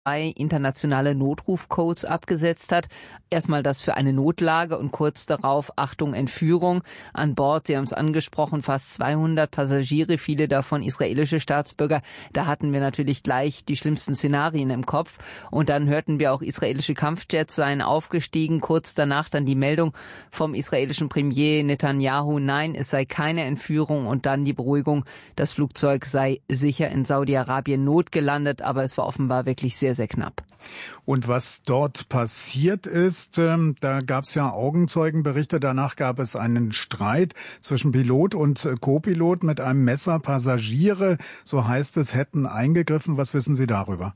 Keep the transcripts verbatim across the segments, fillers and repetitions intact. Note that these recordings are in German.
internationale Notrufcodes abgesetzt hat. Erstmal das für eine Notlage und kurz darauf, Achtung, Entführung. An Bord, Sie haben es angesprochen, fast zweihundert Passagiere, viele davon israelische Staatsbürger. Da hatten wir natürlich gleich die schlimmsten Szenarien im Kopf. Und dann hörten wir auch, israelische Kampfjets seien aufgestiegen. Kurz danach dann die Meldung vom israelischen Premier Netanyahu, nein, es sei keine Entführung. Und dann die Beruhigung, das Flugzeug sei sicher in Saudi-Arabien notgelandet. Aber es war offenbar wirklich sehr sehr knapp. Und was dort passiert ist, ähm, da gab es ja Augenzeugenberichte. Danach gab es einen Streit zwischen Pilot und Co-Pilot mit einem Messer. Passagiere, so heißt es, hätten eingegriffen. Was wissen Sie darüber?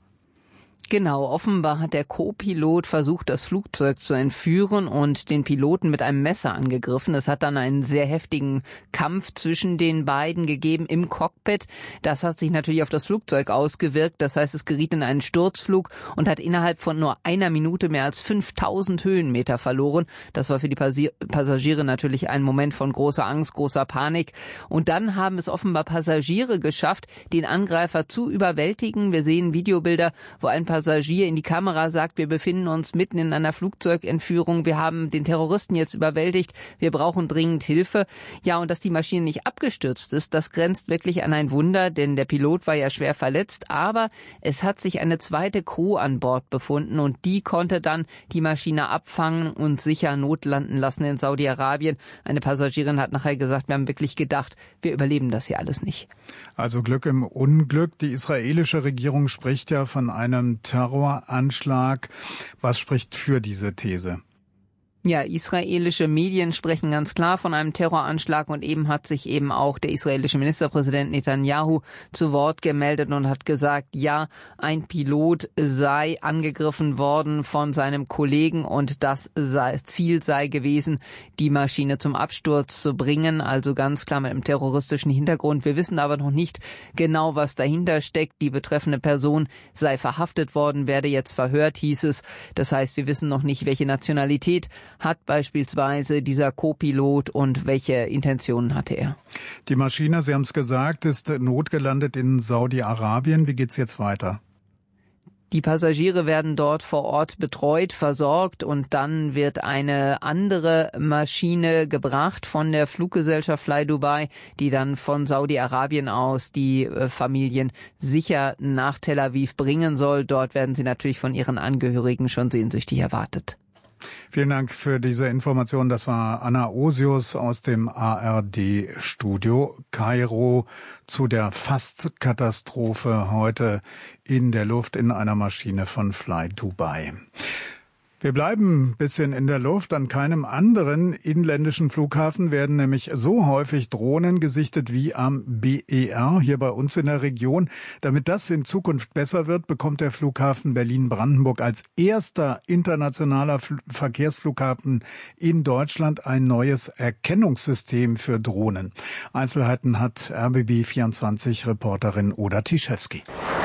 Genau, offenbar hat der Co-Pilot versucht, das Flugzeug zu entführen und den Piloten mit einem Messer angegriffen. Es hat dann einen sehr heftigen Kampf zwischen den beiden gegeben im Cockpit. Das hat sich natürlich auf das Flugzeug ausgewirkt. Das heißt, es geriet in einen Sturzflug und hat innerhalb von nur einer Minute mehr als fünftausend Höhenmeter verloren. Das war für die Passagiere natürlich ein Moment von großer Angst, großer Panik. Und dann haben es offenbar Passagiere geschafft, den Angreifer zu überwältigen. Wir sehen Videobilder, wo ein Passagier in die Kamera sagt, wir befinden uns mitten in einer Flugzeugentführung, wir haben den Terroristen jetzt überwältigt, wir brauchen dringend Hilfe. Ja, und dass die Maschine nicht abgestürzt ist, das grenzt wirklich an ein Wunder, denn der Pilot war ja schwer verletzt, aber es hat sich eine zweite Crew an Bord befunden und die konnte dann die Maschine abfangen und sicher notlanden lassen in Saudi-Arabien. Eine Passagierin hat nachher gesagt, wir haben wirklich gedacht, wir überleben das hier alles nicht. Also Glück im Unglück. Die israelische Regierung spricht ja von einem Terroranschlag. Was spricht für diese These? Ja, israelische Medien sprechen ganz klar von einem Terroranschlag und eben hat sich eben auch der israelische Ministerpräsident Netanyahu zu Wort gemeldet und hat gesagt, ja, ein Pilot sei angegriffen worden von seinem Kollegen und das sei, Ziel sei gewesen, die Maschine zum Absturz zu bringen, also ganz klar mit einem terroristischen Hintergrund. Wir wissen aber noch nicht genau, was dahinter steckt. Die betreffende Person sei verhaftet worden, werde jetzt verhört, hieß es. Das heißt, wir wissen noch nicht, welche Nationalität hat beispielsweise dieser Co-Pilot und welche Intentionen hatte er? Die Maschine, Sie haben es gesagt, ist notgelandet in Saudi-Arabien. Wie geht's jetzt weiter? Die Passagiere werden dort vor Ort betreut, versorgt und dann wird eine andere Maschine gebracht von der Fluggesellschaft Fly Dubai, die dann von Saudi-Arabien aus die Familien sicher nach Tel Aviv bringen soll. Dort werden sie natürlich von ihren Angehörigen schon sehnsüchtig erwartet. Vielen Dank für diese Information. Das war Anna Osius aus dem A R D-Studio Kairo zu der Fast-Katastrophe heute in der Luft in einer Maschine von Fly Dubai. Wir bleiben ein bisschen in der Luft. An keinem anderen inländischen Flughafen werden nämlich so häufig Drohnen gesichtet wie am B E R hier bei uns in der Region. Damit das in Zukunft besser wird, bekommt der Flughafen Berlin-Brandenburg als erster internationaler Fl- Verkehrsflughafen in Deutschland ein neues Erkennungssystem für Drohnen. Einzelheiten hat R B B vierundzwanzig-Reporterin Oda Tischewski.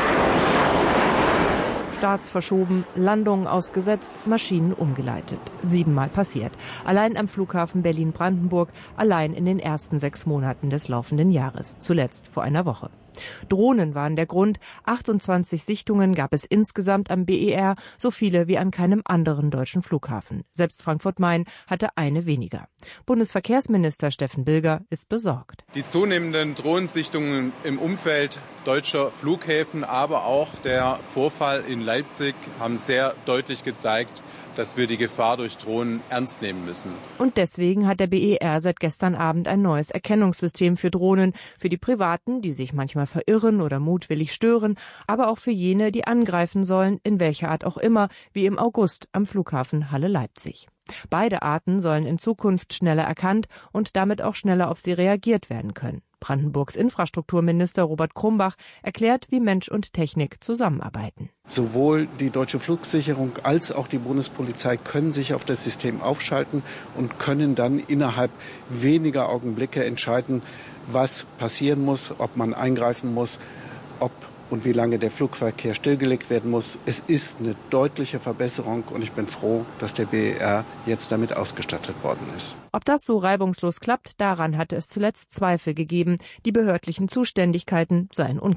Starts verschoben, Landungen ausgesetzt, Maschinen umgeleitet. Siebenmal passiert. Allein am Flughafen Berlin-Brandenburg, allein in den ersten sechs Monaten des laufenden Jahres. Zuletzt vor einer Woche. Drohnen waren der Grund. achtundzwanzig Sichtungen gab es insgesamt am B E R, so viele wie an keinem anderen deutschen Flughafen. Selbst Frankfurt-Main hatte eine weniger. Bundesverkehrsminister Steffen Bilger ist besorgt. Die zunehmenden Drohnensichtungen im Umfeld deutscher Flughäfen, aber auch der Vorfall in Leipzig haben sehr deutlich gezeigt, dass wir die Gefahr durch Drohnen ernst nehmen müssen. Und deswegen hat der B E R seit gestern Abend ein neues Erkennungssystem für Drohnen. Für die Privaten, die sich manchmal verirren oder mutwillig stören, aber auch für jene, die angreifen sollen, in welcher Art auch immer, wie im August am Flughafen Halle-Leipzig. Beide Arten sollen in Zukunft schneller erkannt und damit auch schneller auf sie reagiert werden können. Brandenburgs Infrastrukturminister Robert Krumbach erklärt, wie Mensch und Technik zusammenarbeiten. Sowohl die Deutsche Flugsicherung als auch die Bundespolizei können sich auf das System aufschalten und können dann innerhalb weniger Augenblicke entscheiden, was passieren muss, ob man eingreifen muss, ob und wie lange der Flugverkehr stillgelegt werden muss. Es ist eine deutliche Verbesserung und ich bin froh, dass der B E R jetzt damit ausgestattet worden ist. Ob das so reibungslos klappt, daran hatte es zuletzt Zweifel gegeben. Die behördlichen Zuständigkeiten seien unklar.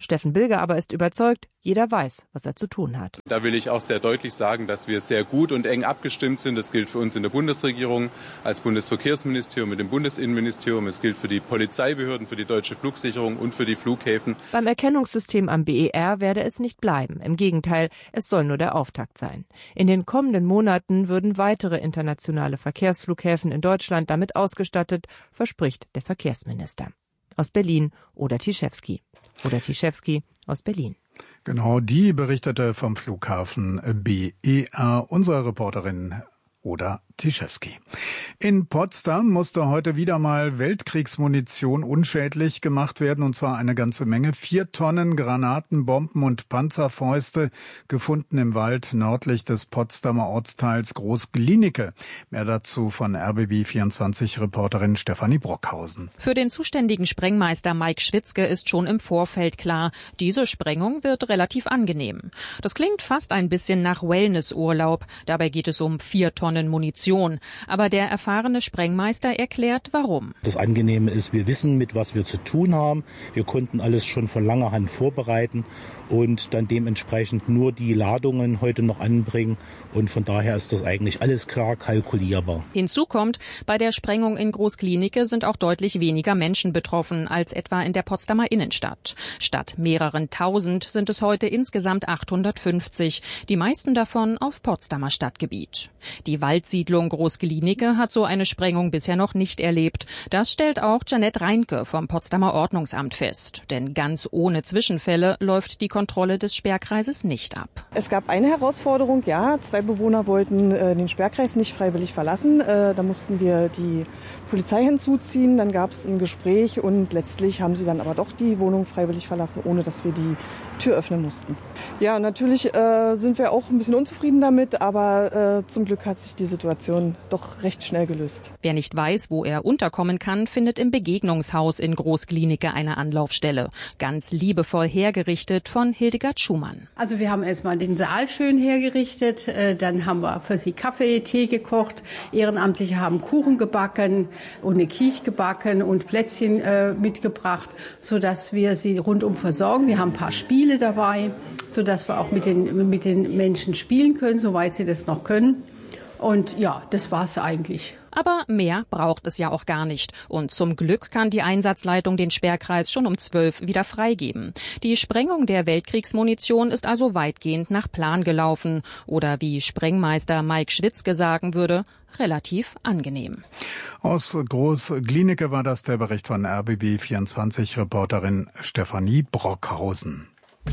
Steffen Bilger aber ist überzeugt, jeder weiß, was er zu tun hat. Da will ich auch sehr deutlich sagen, dass wir sehr gut und eng abgestimmt sind. Das gilt für uns in der Bundesregierung als Bundesverkehrsministerium mit dem Bundesinnenministerium. Es gilt für die Polizeibehörden, für die deutsche Flugsicherung und für die Flughäfen. Beim Erkennungssystem am B E R werde es nicht bleiben. Im Gegenteil, es soll nur der Auftakt sein. In den kommenden Monaten würden weitere internationale Verkehrsflughäfen in Deutschland damit ausgestattet, verspricht der Verkehrsminister. Aus Berlin, Oda Tiszewski. Oda Tiszewski aus Berlin. Genau, die berichtete vom Flughafen B E R, unsere Reporterin Oda Tiszewski. In Potsdam musste heute wieder mal Weltkriegsmunition unschädlich gemacht werden, und zwar eine ganze Menge. Vier Tonnen Granaten, Bomben und Panzerfäuste gefunden im Wald nördlich des Potsdamer Ortsteils Groß-Glienicke. Mehr dazu von R B B vierundzwanzig-Reporterin Stefanie Brockhausen. Für den zuständigen Sprengmeister Mike Schwitzke ist schon im Vorfeld klar, diese Sprengung wird relativ angenehm. Das klingt fast ein bisschen nach Wellnessurlaub. Dabei geht es um vier Tonnen Munition. Aber der erfahrene Sprengmeister erklärt, warum. Das Angenehme ist, wir wissen, mit was wir zu tun haben. Wir konnten alles schon von langer Hand vorbereiten und dann dementsprechend nur die Ladungen heute noch anbringen. Und von daher ist das eigentlich alles klar kalkulierbar. Hinzu kommt, bei der Sprengung in Groß-Glienicke sind auch deutlich weniger Menschen betroffen als etwa in der Potsdamer Innenstadt. Statt mehreren tausend sind es heute insgesamt achthundertfünfzig, die meisten davon auf Potsdamer Stadtgebiet. Die Waldsiedlung Groß-Glienicke hat so eine Sprengung bisher noch nicht erlebt. Das stellt auch Janette Reinke vom Potsdamer Ordnungsamt fest. Denn ganz ohne Zwischenfälle läuft die Kontrolle des Sperrkreises nicht ab. Es gab eine Herausforderung, ja, zwei Bewohner wollten äh, den Sperrkreis nicht freiwillig verlassen. Äh, da mussten wir die Polizei hinzuziehen, dann gab es ein Gespräch und letztlich haben sie dann aber doch die Wohnung freiwillig verlassen, ohne dass wir die Tür öffnen mussten. Ja, natürlich äh, sind wir auch ein bisschen unzufrieden damit, aber äh, zum Glück hat sich die Situation doch recht schnell gelöst. Wer nicht weiß, wo er unterkommen kann, findet im Begegnungshaus in Groß-Glienicke eine Anlaufstelle. Ganz liebevoll hergerichtet von Hildegard Schumann. Also wir haben erstmal den Saal schön hergerichtet, äh, dann haben wir für sie Kaffee, Tee gekocht, Ehrenamtliche haben Kuchen gebacken und eine Quiche gebacken und Plätzchen äh, mitgebracht, sodass wir sie rundum versorgen. Wir haben ein paar Spiele dabei, sodass wir auch mit den, mit den Menschen spielen können, soweit sie das noch können. Und ja, das war's eigentlich. Aber mehr braucht es ja auch gar nicht. Und zum Glück kann die Einsatzleitung den Sperrkreis schon um zwölf wieder freigeben. Die Sprengung der Weltkriegsmunition ist also weitgehend nach Plan gelaufen. Oder wie Sprengmeister Mike Schwitzke sagen würde, relativ angenehm. Aus Groß-Glienicke war das der Bericht von R B B vierundzwanzig-Reporterin Stefanie Brockhausen.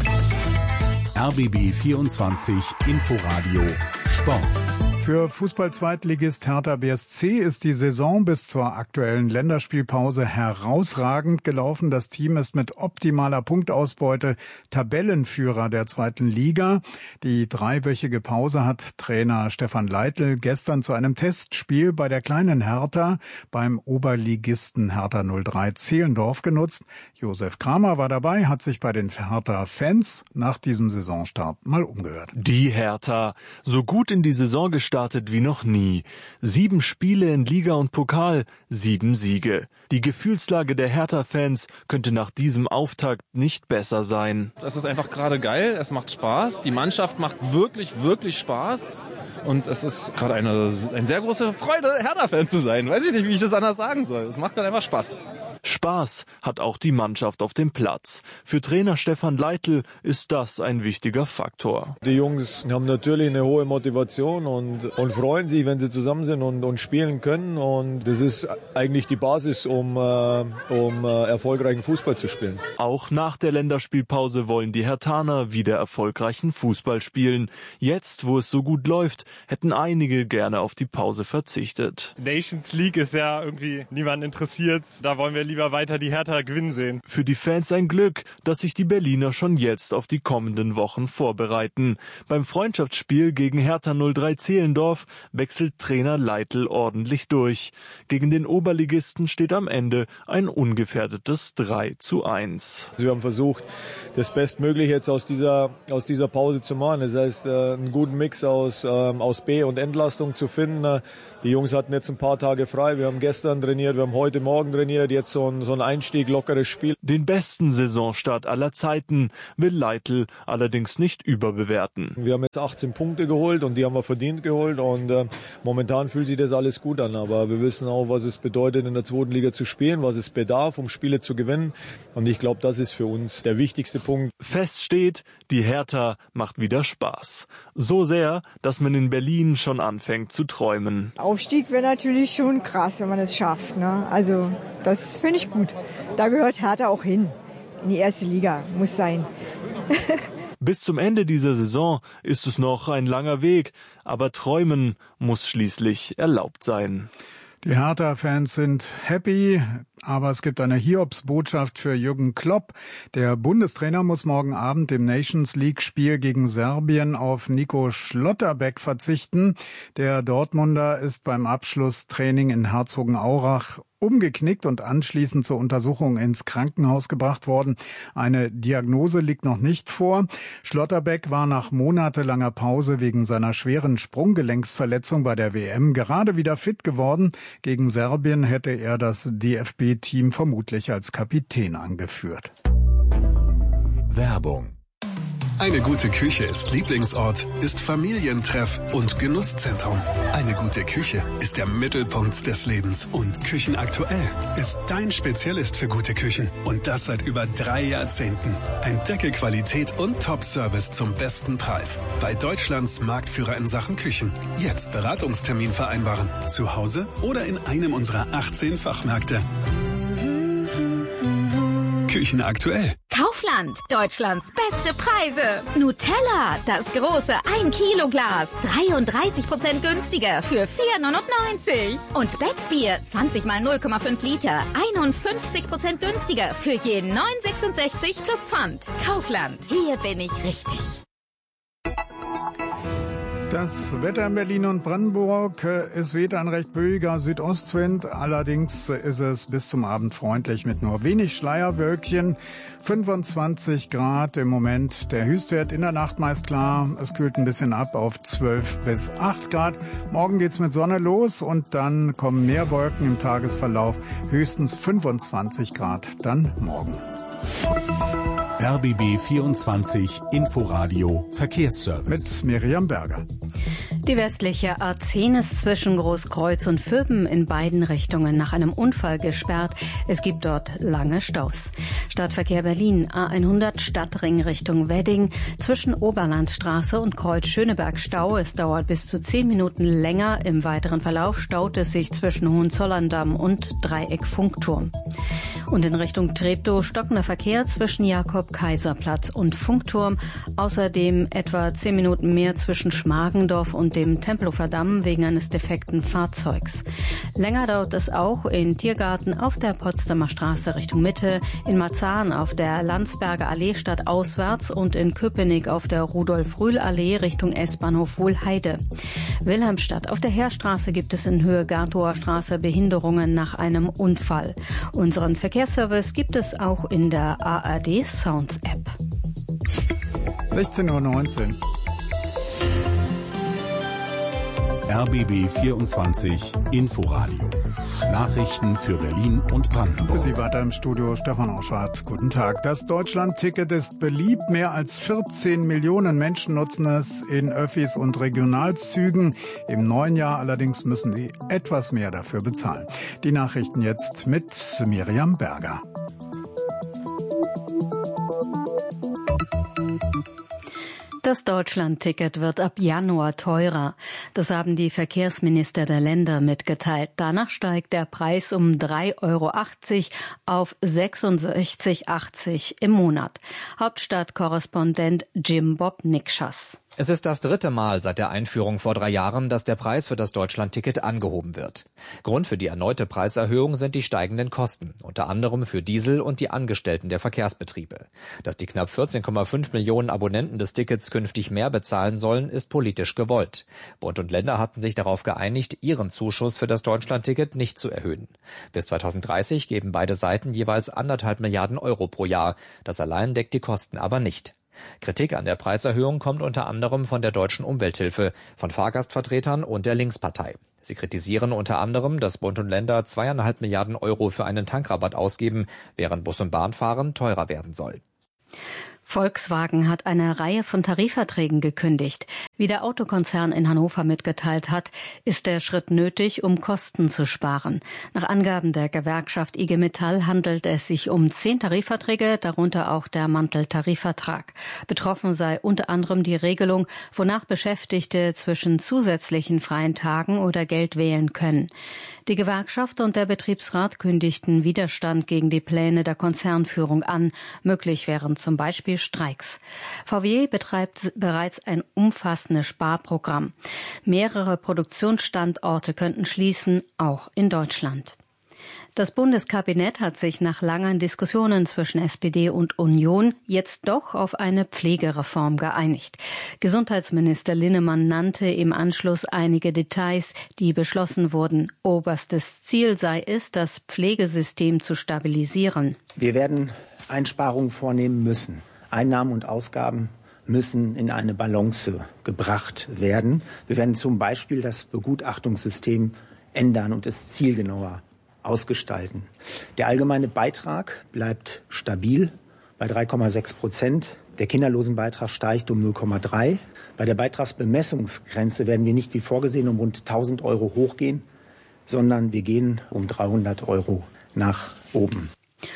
R B B vierundzwanzig Inforadio Sport. Für Fußball-Zweitligist Hertha B S C ist die Saison bis zur aktuellen Länderspielpause herausragend gelaufen. Das Team ist mit optimaler Punktausbeute Tabellenführer der zweiten Liga. Die dreiwöchige Pause hat Trainer Stefan Leitl gestern zu einem Testspiel bei der kleinen Hertha beim Oberligisten Hertha null drei Zehlendorf genutzt. Josef Kramer war dabei, hat sich bei den Hertha-Fans nach diesem Saisonstart mal umgehört. Die Hertha, so gut in die Saison gestartet wie noch nie. Sieben Spiele in Liga und Pokal, sieben Siege. Die Gefühlslage der Hertha-Fans könnte nach diesem Auftakt nicht besser sein. Es ist einfach gerade geil, es macht Spaß, die Mannschaft macht wirklich, wirklich Spaß. Und es ist gerade eine, eine sehr große Freude, Hertha-Fan zu sein. Weiß ich nicht, wie ich das anders sagen soll. Es macht gerade einfach Spaß. Spaß hat auch die Mannschaft auf dem Platz. Für Trainer Stefan Leitl ist das ein wichtiger Faktor. Die Jungs haben natürlich eine hohe Motivation und, und freuen sich, wenn sie zusammen sind und, und spielen können. Und das ist eigentlich die Basis, um, äh, um äh, erfolgreichen Fußball zu spielen. Auch nach der Länderspielpause wollen die Herthaner wieder erfolgreichen Fußball spielen. Jetzt, wo es so gut läuft, hätten einige gerne auf die Pause verzichtet. Nations League ist ja irgendwie niemand interessiert. Da wollen wir lieber weiter die Hertha gewinnen sehen. Für die Fans ein Glück, dass sich die Berliner schon jetzt auf die kommenden Wochen vorbereiten. Beim Freundschaftsspiel gegen Hertha null drei Zehlendorf wechselt Trainer Leitl ordentlich durch. Gegen den Oberligisten steht am Ende ein ungefährdetes drei zu eins. Wir haben versucht, das Bestmögliche jetzt aus dieser, aus dieser Pause zu machen. Das heißt, einen guten Mix aus, aus B- und Entlastung zu finden. Die Jungs hatten jetzt ein paar Tage frei. Wir haben gestern trainiert, wir haben heute Morgen trainiert, jetzt so ein, so ein Einstieg, lockeres Spiel. Den besten Saisonstart aller Zeiten will Leitl allerdings nicht überbewerten. Wir haben jetzt achtzehn Punkte geholt und die haben wir verdient geholt und äh, momentan fühlt sich das alles gut an, aber wir wissen auch, was es bedeutet, in der zweiten Liga zu spielen, was es bedarf, um Spiele zu gewinnen und ich glaube, das ist für uns der wichtigste Punkt. Fest steht, die Hertha macht wieder Spaß. So sehr, dass man in Berlin schon anfängt zu träumen. Aufstieg wäre natürlich schon krass, wenn man es schafft, ne? Also das finde ich gut. Da gehört Hertha auch hin. In die erste Liga. Muss sein. Bis zum Ende dieser Saison ist es noch ein langer Weg, aber träumen muss schließlich erlaubt sein. Die Hertha-Fans sind happy, aber es gibt eine Hiobsbotschaft für Jürgen Klopp. Der Bundestrainer muss morgen Abend im Nations League-Spiel gegen Serbien auf Nico Schlotterbeck verzichten. Der Dortmunder ist beim Abschlusstraining in Herzogenaurach umgeknickt und anschließend zur Untersuchung ins Krankenhaus gebracht worden. Eine Diagnose liegt noch nicht vor. Schlotterbeck war nach monatelanger Pause wegen seiner schweren Sprunggelenksverletzung bei der W M gerade wieder fit geworden. Gegen Serbien hätte er das D F B-Team vermutlich als Kapitän angeführt. Werbung. Eine gute Küche ist Lieblingsort, ist Familientreff und Genusszentrum. Eine gute Küche ist der Mittelpunkt des Lebens. Und Küchenaktuell ist dein Spezialist für gute Küchen. Und das seit über drei Jahrzehnten. Entdecke Qualität und Top-Service zum besten Preis. Bei Deutschlands Marktführer in Sachen Küchen. Jetzt Beratungstermin vereinbaren. Zu Hause oder in einem unserer achtzehn Fachmärkte. Küchenaktuell. Kaufland, Deutschlands beste Preise. Nutella, das große ein Kilo Glas, dreiunddreißig Prozent günstiger für vier neunundneunzig. Und Becksbier, zwanzig mal null Komma fünf Liter, einundfünfzig Prozent günstiger für jeden neun sechsundsechzig plus Pfand. Kaufland, hier bin ich richtig. Das Wetter in Berlin und Brandenburg, es weht ein recht böiger Südostwind, allerdings ist es bis zum Abend freundlich mit nur wenig Schleierwölkchen. fünfundzwanzig Grad im Moment, der Höchstwert in der Nacht meist klar, es kühlt ein bisschen ab auf zwölf bis acht Grad. Morgen geht's mit Sonne los und dann kommen mehr Wolken im Tagesverlauf, höchstens fünfundzwanzig Grad dann morgen. R B B vierundzwanzig Inforadio Verkehrsservice. Mit Miriam Berger. Die westliche A zehn ist zwischen Großkreuz und Vöben in beiden Richtungen nach einem Unfall gesperrt. Es gibt dort lange Staus. Stadtverkehr Berlin, A hundert Stadtring Richtung Wedding. Zwischen Oberlandstraße und Kreuz Schöneberg Stau. Es dauert bis zu zehn Minuten länger. Im weiteren Verlauf staut es sich zwischen Hohenzollern-Damm und Dreieck Funkturm. Und in Richtung Treptow stockender Verkehr zwischen Jakob-Kaiser-Platz und Funkturm. Außerdem etwa zehn Minuten mehr zwischen Schmargendorf und dem Tempelhofer Damm wegen eines defekten Fahrzeugs. Länger dauert es auch in Tiergarten auf der Potsdamer Straße Richtung Mitte, in Marzahn auf der Landsberger Allee stadtauswärts und in Köpenick auf der Rudolf-Rühl-Allee Richtung S-Bahnhof Wohlheide. Wilhelmstadt auf der Heerstraße gibt es in Höhe Gartower Straße Behinderungen nach einem Unfall. Unseren Verkehrsservice gibt es auch in der A R D Sounds App. sechzehn Uhr neunzehn. R B B vierundzwanzig Inforadio. Nachrichten für Berlin und Brandenburg. Für Sie weiter im Studio Stefan Auschardt. Guten Tag. Das Deutschland-Ticket ist beliebt. Mehr als vierzehn Millionen Menschen nutzen es in Öffis und Regionalzügen. Im neuen Jahr allerdings müssen sie etwas mehr dafür bezahlen. Die Nachrichten jetzt mit Miriam Berger. Das Deutschland-Ticket wird ab Januar teurer. Das haben die Verkehrsminister der Länder mitgeteilt. Danach steigt der Preis um drei Euro achtzig auf sechsundsechzig Euro achtzig im Monat. Hauptstadtkorrespondent Jim Bob Nikschas. Es ist das dritte Mal seit der Einführung vor drei Jahren, dass der Preis für das Deutschland-Ticket angehoben wird. Grund für die erneute Preiserhöhung sind die steigenden Kosten, unter anderem für Diesel und die Angestellten der Verkehrsbetriebe. Dass die knapp vierzehn Komma fünf Millionen Abonnenten des Tickets künftig mehr bezahlen sollen, ist politisch gewollt. Bund und Länder hatten sich darauf geeinigt, ihren Zuschuss für das Deutschland-Ticket nicht zu erhöhen. Bis zweitausenddreißig geben beide Seiten jeweils anderthalb Milliarden Euro pro Jahr. Das allein deckt die Kosten aber nicht. Kritik an der Preiserhöhung kommt unter anderem von der Deutschen Umwelthilfe, von Fahrgastvertretern und der Linkspartei. Sie kritisieren unter anderem, dass Bund und Länder zweieinhalb Milliarden Euro für einen Tankrabatt ausgeben, während Bus- und Bahnfahren teurer werden soll. Volkswagen hat eine Reihe von Tarifverträgen gekündigt. Wie der Autokonzern in Hannover mitgeteilt hat, ist der Schritt nötig, um Kosten zu sparen. Nach Angaben der Gewerkschaft I G Metall handelt es sich um zehn Tarifverträge, darunter auch der Manteltarifvertrag. Betroffen sei unter anderem die Regelung, wonach Beschäftigte zwischen zusätzlichen freien Tagen oder Geld wählen können. Die Gewerkschaft und der Betriebsrat kündigten Widerstand gegen die Pläne der Konzernführung an. Möglich wären zum Beispiel Streiks. V W betreibt bereits ein umfassendes Sparprogramm. Mehrere Produktionsstandorte könnten schließen, auch in Deutschland. Das Bundeskabinett hat sich nach langen Diskussionen zwischen S P D und Union jetzt doch auf eine Pflegereform geeinigt. Gesundheitsminister Linnemann nannte im Anschluss einige Details, die beschlossen wurden. Oberstes Ziel sei es, das Pflegesystem zu stabilisieren. Wir werden Einsparungen vornehmen müssen. Einnahmen und Ausgaben müssen in eine Balance gebracht werden. Wir werden zum Beispiel das Begutachtungssystem ändern und es zielgenauer ausgestalten. Der allgemeine Beitrag bleibt stabil bei drei Komma sechs Prozent. Der Kinderlosenbeitrag steigt um null Komma drei. Bei der Beitragsbemessungsgrenze werden wir nicht wie vorgesehen um rund tausend Euro hochgehen, sondern wir gehen um dreihundert Euro nach oben.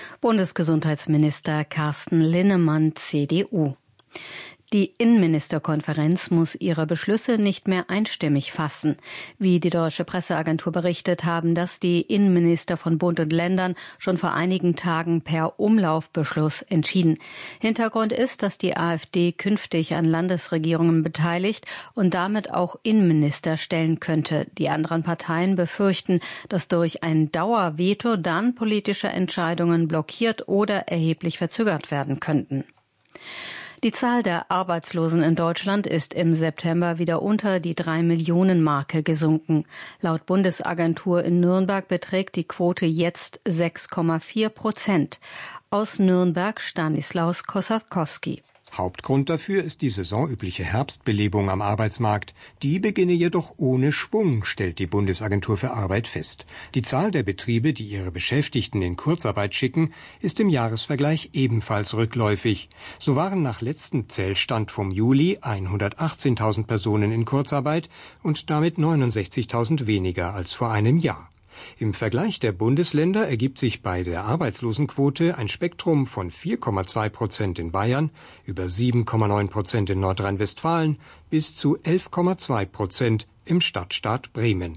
Bundesgesundheitsminister Carsten Linnemann, C D U. Die Innenministerkonferenz muss ihre Beschlüsse nicht mehr einstimmig fassen. Wie die deutsche Presseagentur berichtet, haben das die Innenminister von Bund und Ländern schon vor einigen Tagen per Umlaufbeschluss entschieden. Hintergrund ist, dass die AfD künftig an Landesregierungen beteiligt und damit auch Innenminister stellen könnte. Die anderen Parteien befürchten, dass durch ein Dauerveto dann politische Entscheidungen blockiert oder erheblich verzögert werden könnten. Die Zahl der Arbeitslosen in Deutschland ist im September wieder unter die drei Millionen Marke gesunken. Laut Bundesagentur in Nürnberg beträgt die Quote jetzt sechs Komma vier Prozent. Aus Nürnberg Stanislaus Kosakowski. Hauptgrund dafür ist die saisonübliche Herbstbelebung am Arbeitsmarkt. Die beginne jedoch ohne Schwung, stellt die Bundesagentur für Arbeit fest. Die Zahl der Betriebe, die ihre Beschäftigten in Kurzarbeit schicken, ist im Jahresvergleich ebenfalls rückläufig. So waren nach letztem Zählstand vom Juli hundertachtzehntausend Personen in Kurzarbeit und damit neunundsechzigtausend weniger als vor einem Jahr. Im Vergleich der Bundesländer ergibt sich bei der Arbeitslosenquote ein Spektrum von vier Komma zwei Prozent in Bayern, über sieben Komma neun Prozent in Nordrhein-Westfalen bis zu elf Komma zwei Prozent im Stadtstaat Bremen.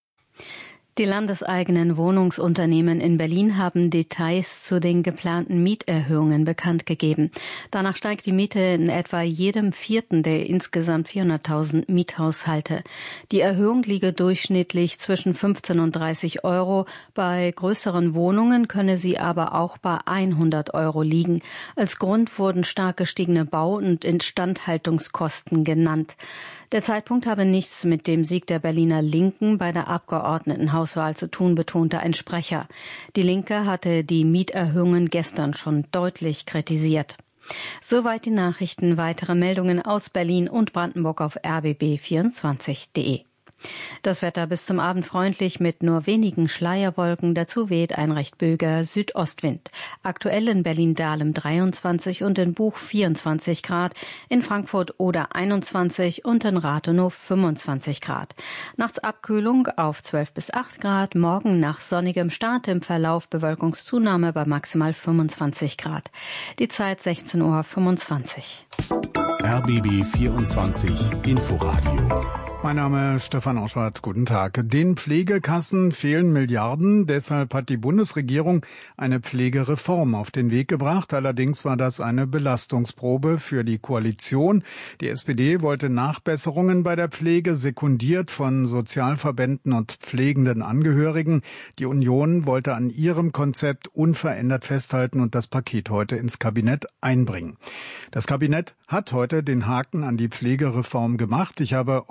Die landeseigenen Wohnungsunternehmen in Berlin haben Details zu den geplanten Mieterhöhungen bekannt gegeben. Danach steigt die Miete in etwa jedem vierten der insgesamt vierhunderttausend Miethaushalte. Die Erhöhung liege durchschnittlich zwischen fünfzehn und dreißig Euro. Bei größeren Wohnungen könne sie aber auch bei hundert Euro liegen. Als Grund wurden stark gestiegene Bau- und Instandhaltungskosten genannt. Der Zeitpunkt habe nichts mit dem Sieg der Berliner Linken bei der Abgeordnetenhauswahl zu tun, betonte ein Sprecher. Die Linke hatte die Mieterhöhungen gestern schon deutlich kritisiert. Soweit die Nachrichten. Weitere Meldungen aus Berlin und Brandenburg auf r b b vierundzwanzig punkt de. Das Wetter bis zum Abend freundlich mit nur wenigen Schleierwolken. Dazu weht ein recht böiger Südostwind. Aktuell in Berlin-Dahlem dreiundzwanzig und in Buch vierundzwanzig Grad, in Frankfurt oder einundzwanzig und in Rathenow fünfundzwanzig Grad. Nachts Abkühlung auf zwölf bis acht Grad, morgen nach sonnigem Start im Verlauf Bewölkungszunahme bei maximal fünfundzwanzig Grad. Die Zeit sechzehn Uhr fünfundzwanzig. R B B vierundzwanzig Inforadio. Mein Name ist Stefan Oschwart. Guten Tag. Den Pflegekassen fehlen Milliarden. Deshalb hat die Bundesregierung eine Pflegereform auf den Weg gebracht. Allerdings war das eine Belastungsprobe für die Koalition. Die S P D wollte Nachbesserungen bei der Pflege, sekundiert von Sozialverbänden und pflegenden Angehörigen. Die Union wollte an ihrem Konzept unverändert festhalten und das Paket heute ins Kabinett einbringen. Das Kabinett hat heute den Haken an die Pflegereform gemacht. Ich habe Oliver Neu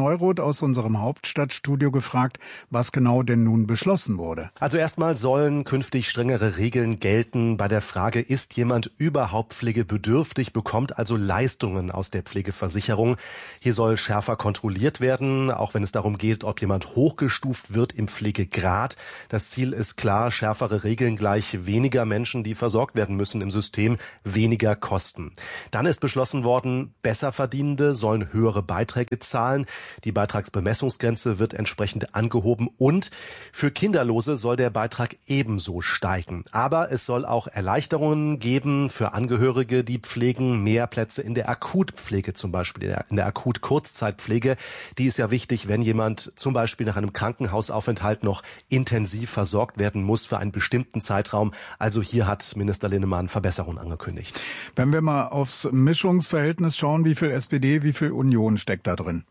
Neuroth aus unserem Hauptstadtstudio gefragt, was genau denn nun beschlossen wurde. Also erstmal sollen künftig strengere Regeln gelten bei der Frage, ist jemand überhaupt pflegebedürftig, bekommt also Leistungen aus der Pflegeversicherung. Hier soll schärfer kontrolliert werden, auch wenn es darum geht, ob jemand hochgestuft wird im Pflegegrad. Das Ziel ist klar, schärfere Regeln gleich weniger Menschen, die versorgt werden müssen im System, weniger Kosten. Dann ist beschlossen worden, Besserverdienende sollen höhere Beiträge zahlen. Die Beitragsbemessungsgrenze wird entsprechend angehoben und für Kinderlose soll der Beitrag ebenso steigen. Aber es soll auch Erleichterungen geben für Angehörige, die pflegen, mehr Plätze in der Akutpflege zum Beispiel, in der, in der Akut-Kurzzeitpflege. Die ist ja wichtig, wenn jemand zum Beispiel nach einem Krankenhausaufenthalt noch intensiv versorgt werden muss für einen bestimmten Zeitraum. Also hier hat Minister Linnemann Verbesserungen angekündigt. Wenn wir mal aufs Mischungsverhältnis schauen, wie viel S P D, wie viel Union steckt da drin?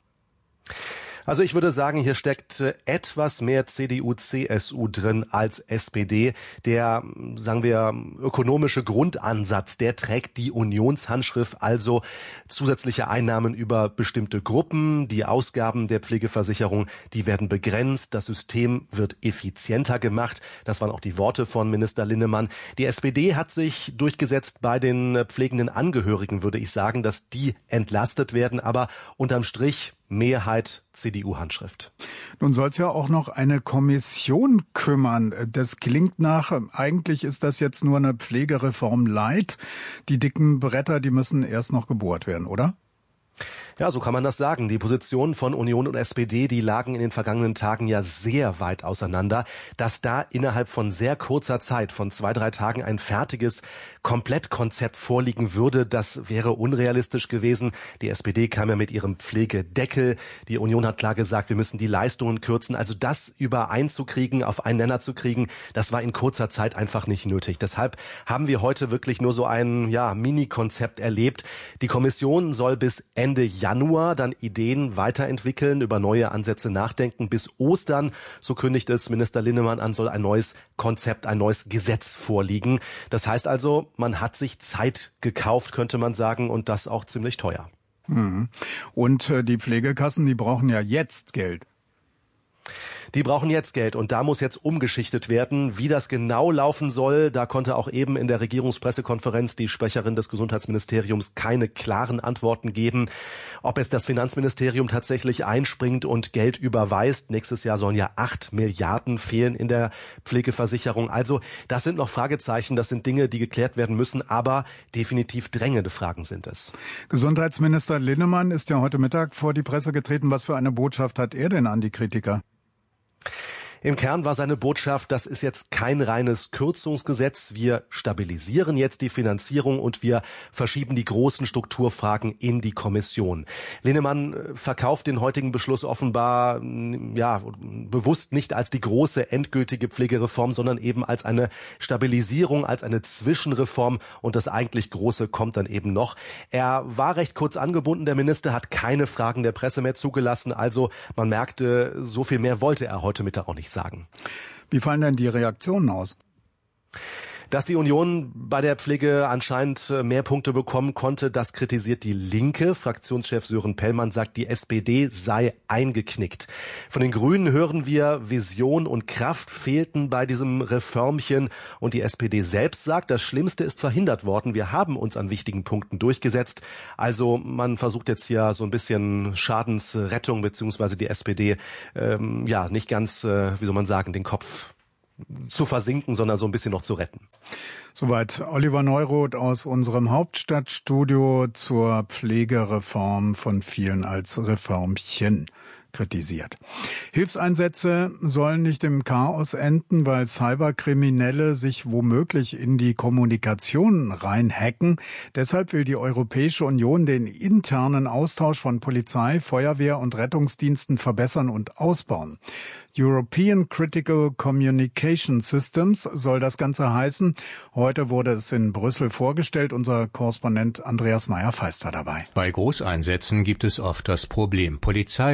Also ich würde sagen, hier steckt etwas mehr C D U, C S U drin als S P D. Der, sagen wir, ökonomische Grundansatz, der trägt die Unionshandschrift, also zusätzliche Einnahmen über bestimmte Gruppen. Die Ausgaben der Pflegeversicherung, die werden begrenzt. Das System wird effizienter gemacht. Das waren auch die Worte von Minister Linnemann. Die S P D hat sich durchgesetzt bei den pflegenden Angehörigen, würde ich sagen, dass die entlastet werden. Aber unterm Strich Mehrheit C D U-Handschrift. Nun soll es ja auch noch eine Kommission kümmern. Das klingt nach, eigentlich ist das jetzt nur eine Pflegereform light. Die dicken Bretter, die müssen erst noch gebohrt werden, oder? Ja, so kann man das sagen. Die Positionen von Union und S P D, die lagen in den vergangenen Tagen ja sehr weit auseinander. Dass da innerhalb von sehr kurzer Zeit, von zwei, drei Tagen, ein fertiges Komplettkonzept vorliegen würde, das wäre unrealistisch gewesen. Die S P D kam ja mit ihrem Pflegedeckel. Die Union hat klar gesagt, wir müssen die Leistungen kürzen. Also das übereinzukriegen, auf einen Nenner zu kriegen, das war in kurzer Zeit einfach nicht nötig. Deshalb haben wir heute wirklich nur so ein ja, Mini-Konzept erlebt. Die Kommission soll bis Ende Januar dann Ideen weiterentwickeln, über neue Ansätze nachdenken. Bis Ostern, so kündigt es Minister Linnemann an, soll ein neues Konzept, ein neues Gesetz vorliegen. Das heißt also, man hat sich Zeit gekauft, könnte man sagen, und das auch ziemlich teuer. Und die Pflegekassen, die brauchen ja jetzt Geld. Die brauchen jetzt Geld und da muss jetzt umgeschichtet werden. Wie das genau laufen soll, da konnte auch eben in der Regierungspressekonferenz die Sprecherin des Gesundheitsministeriums keine klaren Antworten geben. Ob jetzt das Finanzministerium tatsächlich einspringt und Geld überweist. Nächstes Jahr sollen ja acht Milliarden fehlen in der Pflegeversicherung. Also das sind noch Fragezeichen, das sind Dinge, die geklärt werden müssen, aber definitiv drängende Fragen sind es. Gesundheitsminister Linnemann ist ja heute Mittag vor die Presse getreten. Was für eine Botschaft hat er denn an die Kritiker? Im Kern war seine Botschaft, das ist jetzt kein reines Kürzungsgesetz. Wir stabilisieren jetzt die Finanzierung und wir verschieben die großen Strukturfragen in die Kommission. Linnemann verkauft den heutigen Beschluss offenbar ja bewusst nicht als die große endgültige Pflegereform, sondern eben als eine Stabilisierung, als eine Zwischenreform und das eigentlich Große kommt dann eben noch. Er war recht kurz angebunden, der Minister hat keine Fragen der Presse mehr zugelassen, also man merkte, so viel mehr wollte er heute Mittag auch nicht sagen. Wie fallen denn die Reaktionen aus? Dass die Union bei der Pflege anscheinend mehr Punkte bekommen konnte, das kritisiert die Linke. Fraktionschef Sören Pellmann sagt, die S P D sei eingeknickt. Von den Grünen hören wir, Vision und Kraft fehlten bei diesem Reformchen. Und die S P D selbst sagt, das Schlimmste ist verhindert worden. Wir haben uns an wichtigen Punkten durchgesetzt. Also man versucht jetzt hier so ein bisschen Schadensrettung, beziehungsweise die S P D, ähm, ja, nicht ganz, äh, wie soll man sagen, den Kopf zu versinken, sondern so ein bisschen noch zu retten. Soweit Oliver Neuroth aus unserem Hauptstadtstudio zur Pflegereform, von vielen als Reformchen kritisiert. Hilfseinsätze sollen nicht im Chaos enden, weil Cyberkriminelle sich womöglich in die Kommunikation reinhacken. Deshalb will die Europäische Union den internen Austausch von Polizei, Feuerwehr und Rettungsdiensten verbessern und ausbauen. European Critical Communication Systems soll das Ganze heißen. Heute wurde es in Brüssel vorgestellt. Unser Korrespondent Andreas Meyer-Feist war dabei. Bei Großeinsätzen gibt es oft das Problem. Polizei und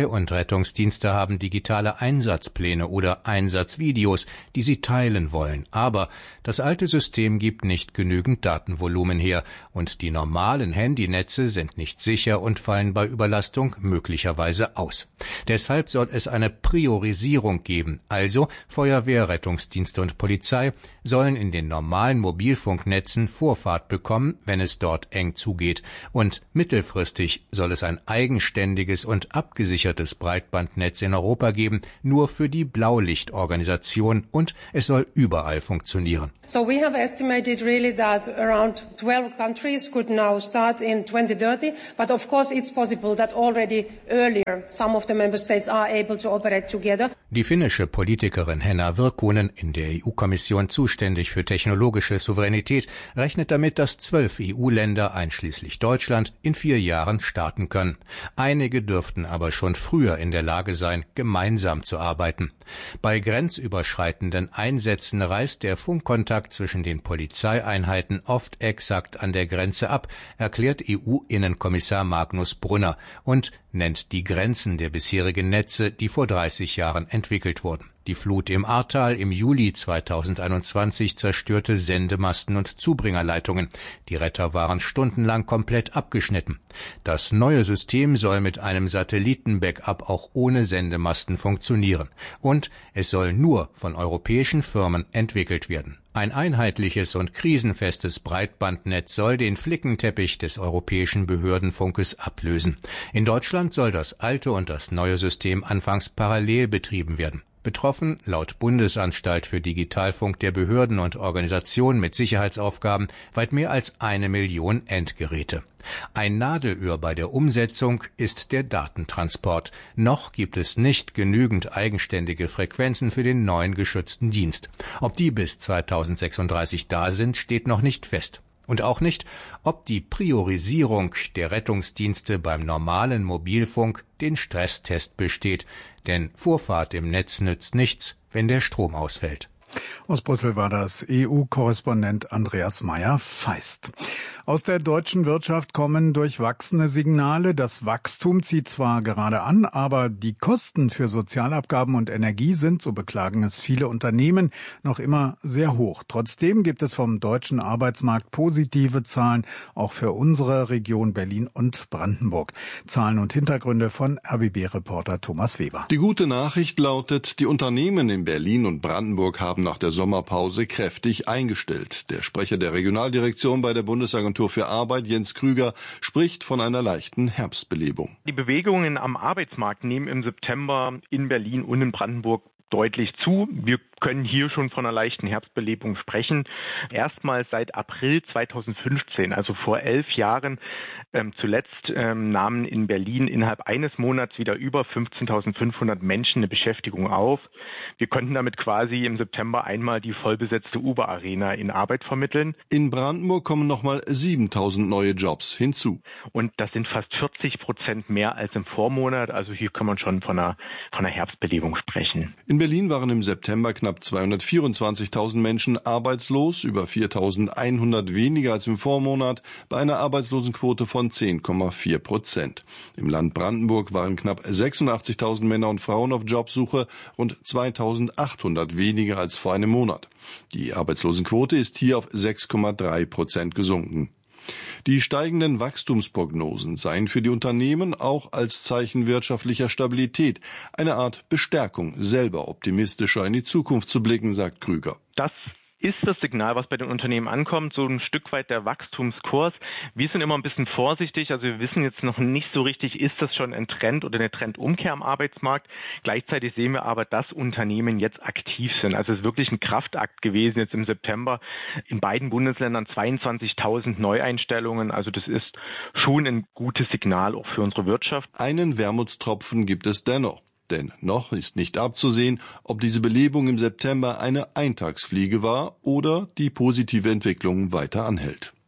Rettungsdienste haben digitale Einsatzpläne oder Einsatzvideos, die sie teilen wollen. Aber das alte System gibt nicht genügend Datenvolumen her und die normalen Handynetze sind nicht sicher und fallen bei Überlastung möglicherweise aus. Deshalb soll es eine Priorisierung geben, also Feuerwehr, Rettungsdienste und Polizei sollen in den normalen Mobilfunknetzen Vorfahrt bekommen, wenn es dort eng zugeht. Und mittelfristig soll es ein eigenständiges und abgesichertes Breitbandnetz in Europa geben, nur für die Blaulichtorganisation, und es soll überall funktionieren. So we have estimated really that around twelve countries could now start in twenty thirty, but of course it's possible that already earlier some of the member states are able to operate together. Die finnische Politikerin Henna Virkkunen, in der E U-Kommission zuständig für technologische Souveränität, rechnet damit, dass zwölf E U-Länder einschließlich Deutschland in vier Jahren starten können. Einige dürften aber schon früher in der Lage sein, gemeinsam zu arbeiten. Bei grenzüberschreitenden Einsätzen reißt der Funkkontakt zwischen den Polizeieinheiten oft exakt an der Grenze ab, erklärt E U-Innenkommissar Magnus Brunner und nennt die Grenzen der bisherigen Netze, die vor dreißig Jahren entwickelt wurden. Die Flut im Ahrtal im Juli zweitausendeinundzwanzig zerstörte Sendemasten und Zubringerleitungen. Die Retter waren stundenlang komplett abgeschnitten. Das neue System soll mit einem Satelliten-Backup auch ohne Sendemasten funktionieren. Und es soll nur von europäischen Firmen entwickelt werden. Ein einheitliches und krisenfestes Breitbandnetz soll den Flickenteppich des europäischen Behördenfunkes ablösen. In Deutschland soll das alte und das neue System anfangs parallel betrieben werden. Betroffen, laut Bundesanstalt für Digitalfunk der Behörden und Organisationen mit Sicherheitsaufgaben, weit mehr als eine Million Endgeräte. Ein Nadelöhr bei der Umsetzung ist der Datentransport. Noch gibt es nicht genügend eigenständige Frequenzen für den neuen geschützten Dienst. Ob die bis zweitausendsechsunddreißig da sind, steht noch nicht fest. Und auch nicht, ob die Priorisierung der Rettungsdienste beim normalen Mobilfunk den Stresstest besteht. Denn Vorfahrt im Netz nützt nichts, wenn der Strom ausfällt. Aus Brüssel war das E U-Korrespondent Andreas Meyer-Feist. Aus der deutschen Wirtschaft kommen durchwachsene Signale. Das Wachstum zieht zwar gerade an, aber die Kosten für Sozialabgaben und Energie sind, so beklagen es viele Unternehmen, noch immer sehr hoch. Trotzdem gibt es vom deutschen Arbeitsmarkt positive Zahlen, auch für unsere Region Berlin und Brandenburg. Zahlen und Hintergründe von R B B-Reporter Thomas Weber. Die gute Nachricht lautet, die Unternehmen in Berlin und Brandenburg haben nach der Sommerpause kräftig eingestellt. Der Sprecher der Regionaldirektion bei der Bundesagentur für Arbeit, Jens Krüger, spricht von einer leichten Herbstbelebung. Die Bewegungen am Arbeitsmarkt nehmen im September in Berlin und in Brandenburg deutlich zu. Wir können hier schon von einer leichten Herbstbelebung sprechen. Erstmals seit April zweitausendfünfzehn, also vor elf Jahren, ähm, zuletzt ähm, nahmen in Berlin innerhalb eines Monats wieder über fünfzehntausendfünfhundert Menschen eine Beschäftigung auf. Wir konnten damit quasi im September einmal die vollbesetzte Uber-Arena in Arbeit vermitteln. In Brandenburg kommen nochmal siebentausend neue Jobs hinzu. Und das sind fast vierzig Prozent mehr als im Vormonat. Also hier kann man schon von einer, von einer Herbstbelebung sprechen. In Berlin waren im September knapp zweihundertvierundzwanzigtausend Menschen arbeitslos, über viertausendeinhundert weniger als im Vormonat, bei einer Arbeitslosenquote von zehn Komma vier Prozent. Im Land Brandenburg waren knapp sechsundachtzigtausend Männer und Frauen auf Jobsuche, rund zweitausendachthundert weniger als vor einem Monat. Die Arbeitslosenquote ist hier auf sechs Komma drei Prozent gesunken. Die steigenden Wachstumsprognosen seien für die Unternehmen auch als Zeichen wirtschaftlicher Stabilität eine Art Bestärkung, selber optimistischer in die Zukunft zu blicken, sagt Krüger. Das ist das Signal, was bei den Unternehmen ankommt, so ein Stück weit der Wachstumskurs. Wir sind immer ein bisschen vorsichtig, also wir wissen jetzt noch nicht so richtig, ist das schon ein Trend oder eine Trendumkehr am Arbeitsmarkt. Gleichzeitig sehen wir aber, dass Unternehmen jetzt aktiv sind. Also es ist wirklich ein Kraftakt gewesen jetzt im September. In beiden Bundesländern zweiundzwanzigtausend Neueinstellungen. Also das ist schon ein gutes Signal auch für unsere Wirtschaft. Einen Wermutstropfen gibt es dennoch. Denn noch ist nicht abzusehen, ob diese Belebung im September eine Eintagsfliege war oder die positive Entwicklung weiter anhält.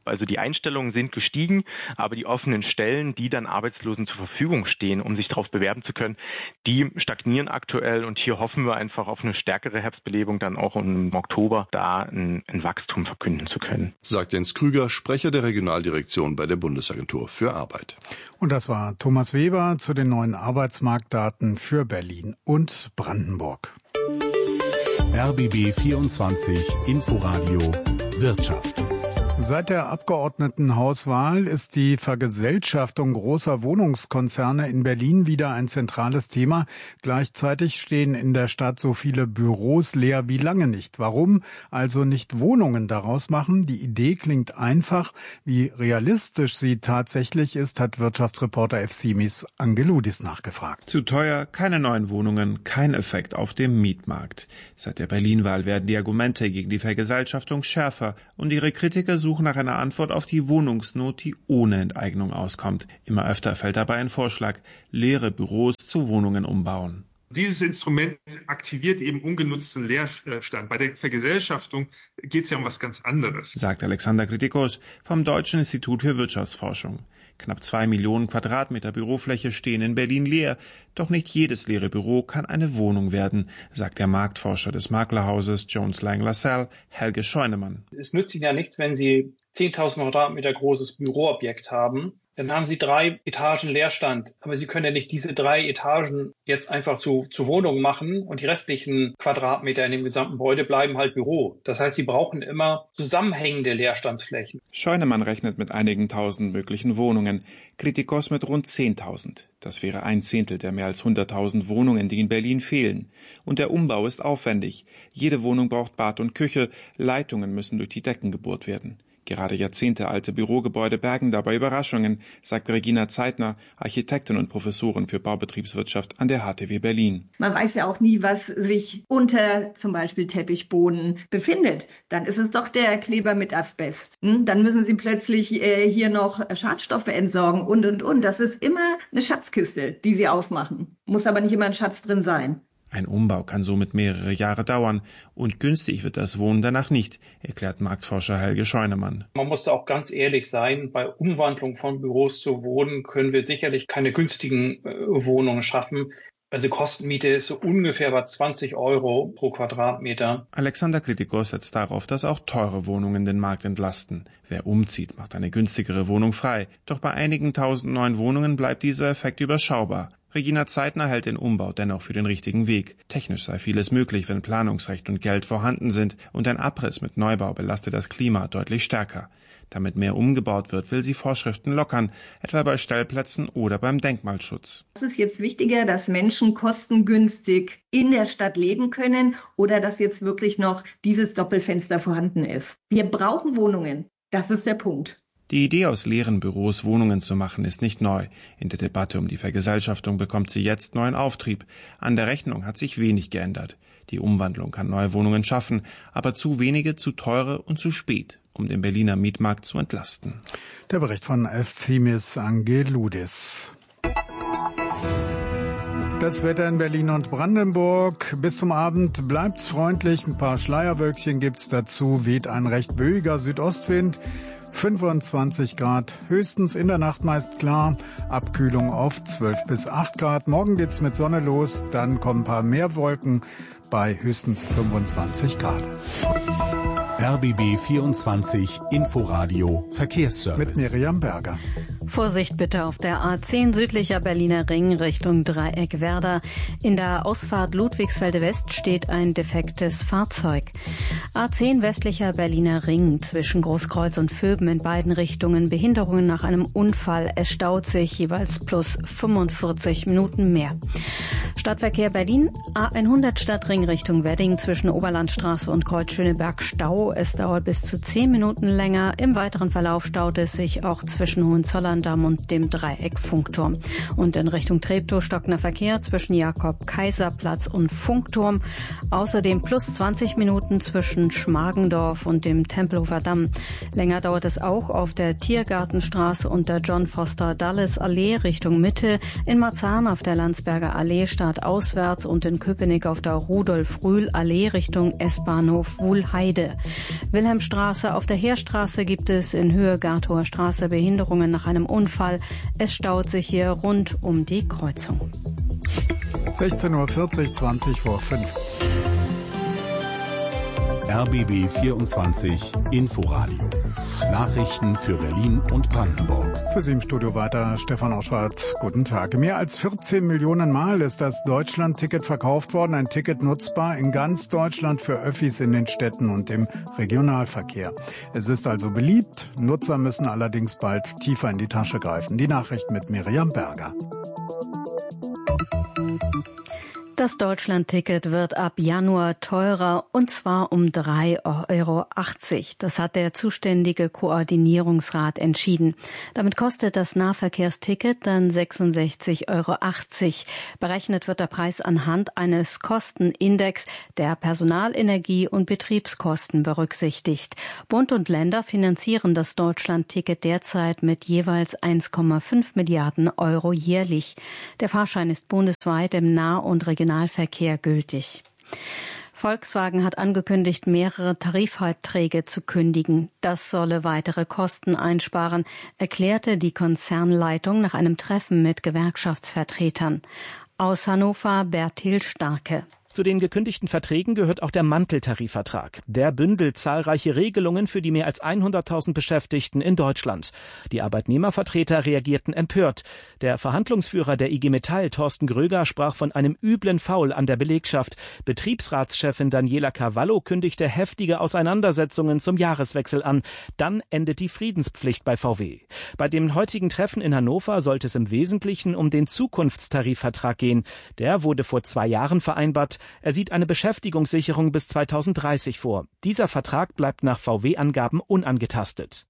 Also die Einstellungen sind gestiegen, aber die offenen Stellen, die dann Arbeitslosen zur Verfügung stehen, um sich darauf bewerben zu können, die stagnieren aktuell. Und hier hoffen wir einfach auf eine stärkere Herbstbelebung, dann auch im Oktober da ein, ein Wachstum verkünden zu können. Sagt Jens Krüger, Sprecher der Regionaldirektion bei der Bundesagentur für Arbeit. Und das war Thomas Weber zu den neuen Arbeitsmarktdaten für Berlin und Brandenburg. R B B vierundzwanzig Inforadio Wirtschaft. Seit der Abgeordnetenhauswahl ist die Vergesellschaftung großer Wohnungskonzerne in Berlin wieder ein zentrales Thema. Gleichzeitig stehen in der Stadt so viele Büros leer wie lange nicht. Warum also nicht Wohnungen daraus machen? Die Idee klingt einfach. Wie realistisch sie tatsächlich ist, hat Wirtschaftsreporter Efsimis Angeloudis nachgefragt. Zu teuer, keine neuen Wohnungen, kein Effekt auf dem Mietmarkt. Seit der Berlin-Wahl werden die Argumente gegen die Vergesellschaftung schärfer und ihre Kritiker suchen nach einer Antwort auf die Wohnungsnot, die ohne Enteignung auskommt. Immer öfter fällt dabei ein Vorschlag: leere Büros zu Wohnungen umbauen. Dieses Instrument aktiviert eben ungenutzten Leerstand. Bei der Vergesellschaftung geht es ja um was ganz anderes, sagt Alexander Kritikos vom Deutschen Institut für Wirtschaftsforschung. Knapp zwei Millionen Quadratmeter Bürofläche stehen in Berlin leer. Doch nicht jedes leere Büro kann eine Wohnung werden, sagt der Marktforscher des Maklerhauses Jones Lang LaSalle, Helge Scheunemann. Es nützt Ihnen ja nichts, wenn Sie zehntausend Quadratmeter großes Büroobjekt haben. Dann haben Sie drei Etagen Leerstand. Aber Sie können ja nicht diese drei Etagen jetzt einfach zu, zu Wohnungen machen und die restlichen Quadratmeter in dem gesamten Gebäude bleiben halt Büro. Das heißt, Sie brauchen immer zusammenhängende Leerstandsflächen. Scheunemann rechnet mit einigen tausend möglichen Wohnungen, Kritikos mit rund zehntausend. Das wäre ein Zehntel der mehr als hunderttausend Wohnungen, die in Berlin fehlen. Und der Umbau ist aufwendig. Jede Wohnung braucht Bad und Küche, Leitungen müssen durch die Decken gebohrt werden. Gerade jahrzehntealte Bürogebäude bergen dabei Überraschungen, sagt Regina Zeitner, Architektin und Professorin für Baubetriebswirtschaft an der H T W Berlin. Man weiß ja auch nie, was sich unter zum Beispiel Teppichboden befindet. Dann ist es doch der Kleber mit Asbest. Dann müssen Sie plötzlich äh, hier noch Schadstoffe entsorgen und, und, und. Das ist immer eine Schatzkiste, die Sie aufmachen. Muss aber nicht immer ein Schatz drin sein. Ein Umbau kann somit mehrere Jahre dauern und günstig wird das Wohnen danach nicht, erklärt Marktforscher Helge Scheunemann. Man muss da auch ganz ehrlich sein, bei Umwandlung von Büros zu Wohnen können wir sicherlich keine günstigen äh, Wohnungen schaffen. Also Kostenmiete ist so ungefähr bei zwanzig Euro pro Quadratmeter. Alexander Kritikos setzt darauf, dass auch teure Wohnungen den Markt entlasten. Wer umzieht, macht eine günstigere Wohnung frei. Doch bei einigen tausend neuen Wohnungen bleibt dieser Effekt überschaubar. Regina Zeitner hält den Umbau dennoch für den richtigen Weg. Technisch sei vieles möglich, wenn Planungsrecht und Geld vorhanden sind, und ein Abriss mit Neubau belastet das Klima deutlich stärker. Damit mehr umgebaut wird, will sie Vorschriften lockern, etwa bei Stellplätzen oder beim Denkmalschutz. Es ist jetzt wichtiger, dass Menschen kostengünstig in der Stadt leben können oder dass jetzt wirklich noch dieses Doppelfenster vorhanden ist. Wir brauchen Wohnungen. Das ist der Punkt. Die Idee, aus leeren Büros Wohnungen zu machen, ist nicht neu. In der Debatte um die Vergesellschaftung bekommt sie jetzt neuen Auftrieb. An der Rechnung hat sich wenig geändert. Die Umwandlung kann neue Wohnungen schaffen, aber zu wenige, zu teure und zu spät, um den Berliner Mietmarkt zu entlasten. Der Bericht von Efsimis Angeloudis. Das Wetter in Berlin und Brandenburg. Bis zum Abend bleibt's freundlich. Ein paar Schleierwölkchen gibt's dazu. Weht ein recht böiger Südostwind. fünfundzwanzig Grad höchstens, in der Nacht meist klar, Abkühlung auf zwölf bis acht Grad. Morgen geht's mit Sonne los, dann kommen ein paar mehr Wolken bei höchstens fünfundzwanzig Grad. R B B vierundzwanzig Inforadio Verkehrsservice. Mit Miriam Berger. Vorsicht bitte auf der A zehn südlicher Berliner Ring Richtung Dreieck Werder. In der Ausfahrt Ludwigsfelde West steht ein defektes Fahrzeug. A zehn westlicher Berliner Ring zwischen Großkreuz und Vöben in beiden Richtungen Behinderungen nach einem Unfall. Es staut sich jeweils plus fünfundvierzig Minuten mehr. Stadtverkehr Berlin, A hundert Stadtring Richtung Wedding zwischen Oberlandstraße und Kreuz Schöneberg Stau. Es dauert bis zu zehn Minuten länger. Im weiteren Verlauf staut es sich auch zwischen Hohenzollern-Damm und dem Dreieck Funkturm. Und in Richtung Treptow stockender Verkehr zwischen Jakob-Kaiser-Platz und Funkturm. Außerdem plus zwanzig Minuten zwischen Schmargendorf und dem Tempelhofer Damm. Länger dauert es auch auf der Tiergartenstraße und der John Foster Dulles Allee Richtung Mitte. In Marzahn auf der Landsberger Allee startet Stuttgart auswärts und in Köpenick auf der Rudolf-Rühl-Allee Richtung S-Bahnhof Wuhlheide. Wilhelmstraße auf der Heerstraße gibt es in Höhe Gartower Straße Behinderungen nach einem Unfall. Es staut sich hier rund um die Kreuzung. sechzehn Uhr vierzig, zwanzig vor fünf. R B B vierundzwanzig Inforadio. Nachrichten für Berlin und Brandenburg. Für Sie im Studio weiter Stefan Oschwart. Guten Tag. Mehr als vierzehn Millionen Mal ist das Deutschland-Ticket verkauft worden. Ein Ticket nutzbar in ganz Deutschland für Öffis in den Städten und im Regionalverkehr. Es ist also beliebt. Nutzer müssen allerdings bald tiefer in die Tasche greifen. Die Nachricht mit Miriam Berger. Das Deutschland-Ticket wird ab Januar teurer, und zwar um drei Euro achtzig. Das hat der zuständige Koordinierungsrat entschieden. Damit kostet das Nahverkehrsticket dann sechsundsechzig Euro achtzig. Berechnet wird der Preis anhand eines Kostenindex, der Personal-, Energie- und Betriebskosten berücksichtigt. Bund und Länder finanzieren das Deutschland-Ticket derzeit mit jeweils eins Komma fünf Milliarden Euro jährlich. Der Fahrschein ist bundesweit im Nah- und Regionalverkehr gültig. Volkswagen hat angekündigt, mehrere Tarifverträge zu kündigen. Das solle weitere Kosten einsparen, erklärte die Konzernleitung nach einem Treffen mit Gewerkschaftsvertretern. Aus Hannover Bertil Starke. Zu den gekündigten Verträgen gehört auch der Manteltarifvertrag. Der bündelt zahlreiche Regelungen für die mehr als hunderttausend Beschäftigten in Deutschland. Die Arbeitnehmervertreter reagierten empört. Der Verhandlungsführer der I G Metall, Thorsten Gröger, sprach von einem üblen Faul an der Belegschaft. Betriebsratschefin Daniela Cavallo kündigte heftige Auseinandersetzungen zum Jahreswechsel an. Dann endet die Friedenspflicht bei V W. Bei dem heutigen Treffen in Hannover sollte es im Wesentlichen um den Zukunftstarifvertrag gehen. Der wurde vor zwei Jahren vereinbart. Er sieht eine Beschäftigungssicherung bis zweitausenddreißig vor. Dieser Vertrag bleibt nach V W-Angaben unangetastet.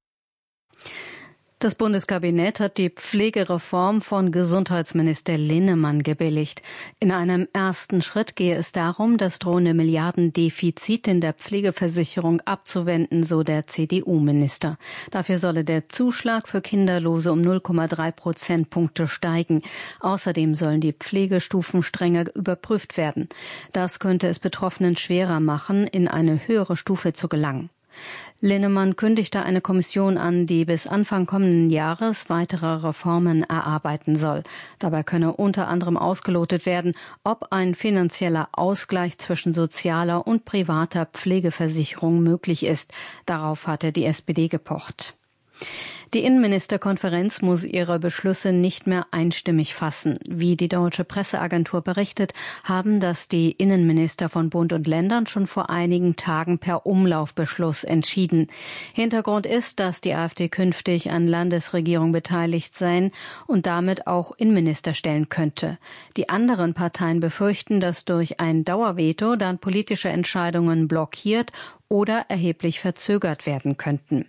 Das Bundeskabinett hat die Pflegereform von Gesundheitsminister Linnemann gebilligt. In einem ersten Schritt gehe es darum, das drohende Milliardendefizit in der Pflegeversicherung abzuwenden, so der C D U-Minister. Dafür solle der Zuschlag für Kinderlose um null Komma drei Prozentpunkte steigen. Außerdem sollen die Pflegestufen strenger überprüft werden. Das könnte es Betroffenen schwerer machen, in eine höhere Stufe zu gelangen. Linnemann kündigte eine Kommission an, die bis Anfang kommenden Jahres weitere Reformen erarbeiten soll. Dabei könne unter anderem ausgelotet werden, ob ein finanzieller Ausgleich zwischen sozialer und privater Pflegeversicherung möglich ist. Darauf hatte die S P D gepocht. Die Innenministerkonferenz muss ihre Beschlüsse nicht mehr einstimmig fassen. Wie die deutsche Presseagentur berichtet, haben das die Innenminister von Bund und Ländern schon vor einigen Tagen per Umlaufbeschluss entschieden. Hintergrund ist, dass die AfD künftig an Landesregierung beteiligt sein und damit auch Innenminister stellen könnte. Die anderen Parteien befürchten, dass durch ein Dauerveto dann politische Entscheidungen blockiert oder erheblich verzögert werden könnten.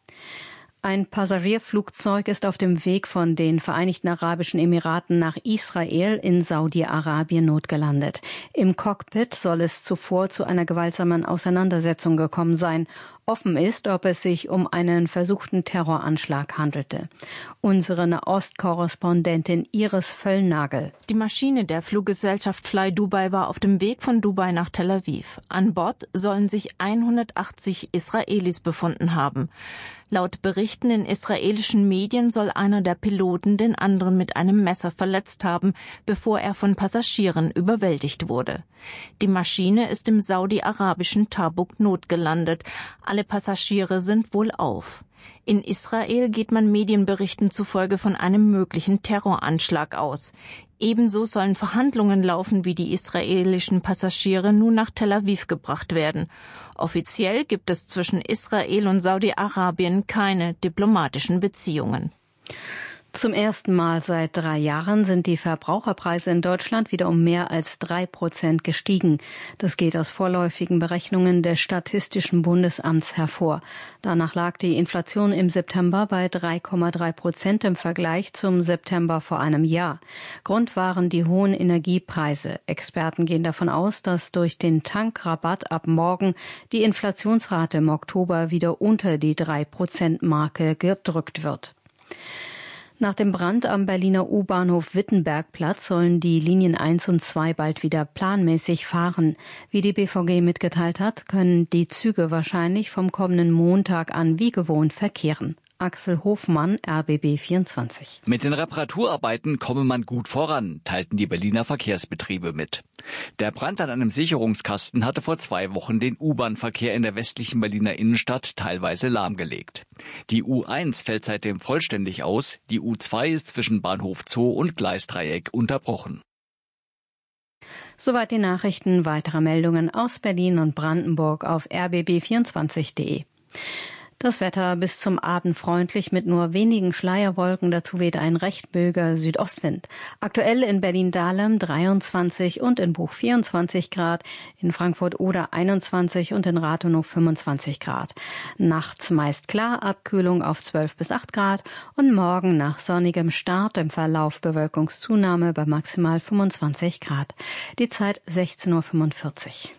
Ein Passagierflugzeug ist auf dem Weg von den Vereinigten Arabischen Emiraten nach Israel in Saudi-Arabien notgelandet. Im Cockpit soll es zuvor zu einer gewaltsamen Auseinandersetzung gekommen sein. Offen ist, ob es sich um einen versuchten Terroranschlag handelte. Unsere Nahost-Korrespondentin Iris Völlnagel. Die Maschine der Fluggesellschaft Fly Dubai war auf dem Weg von Dubai nach Tel Aviv. An Bord sollen sich hundertachtzig Israelis befunden haben. Laut Berichten in israelischen Medien soll einer der Piloten den anderen mit einem Messer verletzt haben, bevor er von Passagieren überwältigt wurde. Die Maschine ist im saudi-arabischen Tabuk notgelandet. Alle Passagiere sind wohlauf. In Israel geht man Medienberichten zufolge von einem möglichen Terroranschlag aus. Ebenso sollen Verhandlungen laufen, wie die israelischen Passagiere nun nach Tel Aviv gebracht werden. Offiziell gibt es zwischen Israel und Saudi-Arabien keine diplomatischen Beziehungen. Zum ersten Mal seit drei Jahren sind die Verbraucherpreise in Deutschland wieder um mehr als drei Prozent gestiegen. Das geht aus vorläufigen Berechnungen des Statistischen Bundesamts hervor. Danach lag die Inflation im September bei drei Komma drei Prozent im Vergleich zum September vor einem Jahr. Grund waren die hohen Energiepreise. Experten gehen davon aus, dass durch den Tankrabatt ab morgen die Inflationsrate im Oktober wieder unter die drei Prozent Marke gedrückt wird. Nach dem Brand am Berliner U-Bahnhof Wittenbergplatz sollen die Linien eins und zwei bald wieder planmäßig fahren. Wie die B V G mitgeteilt hat, können die Züge wahrscheinlich vom kommenden Montag an wie gewohnt verkehren. Axel Hofmann, R B B vierundzwanzig. Mit den Reparaturarbeiten komme man gut voran, teilten die Berliner Verkehrsbetriebe mit. Der Brand an einem Sicherungskasten hatte vor zwei Wochen den U-Bahn-Verkehr in der westlichen Berliner Innenstadt teilweise lahmgelegt. Die U eins fällt seitdem vollständig aus, die U zwei ist zwischen Bahnhof Zoo und Gleisdreieck unterbrochen. Soweit die Nachrichten. Weitere Meldungen aus Berlin und Brandenburg auf r b b vierundzwanzig punkt de. Das Wetter bis zum Abend freundlich mit nur wenigen Schleierwolken. Dazu weht ein recht böiger Südostwind. Aktuell in Berlin-Dahlem dreiundzwanzig und in Bruch vierundzwanzig Grad, in Frankfurt-Oder einundzwanzig und in Rathenow fünfundzwanzig Grad. Nachts meist klar, Abkühlung auf zwölf bis acht Grad und morgen nach sonnigem Start im Verlauf Bewölkungszunahme bei maximal fünfundzwanzig Grad. Die Zeit sechzehn Uhr fünfundvierzig.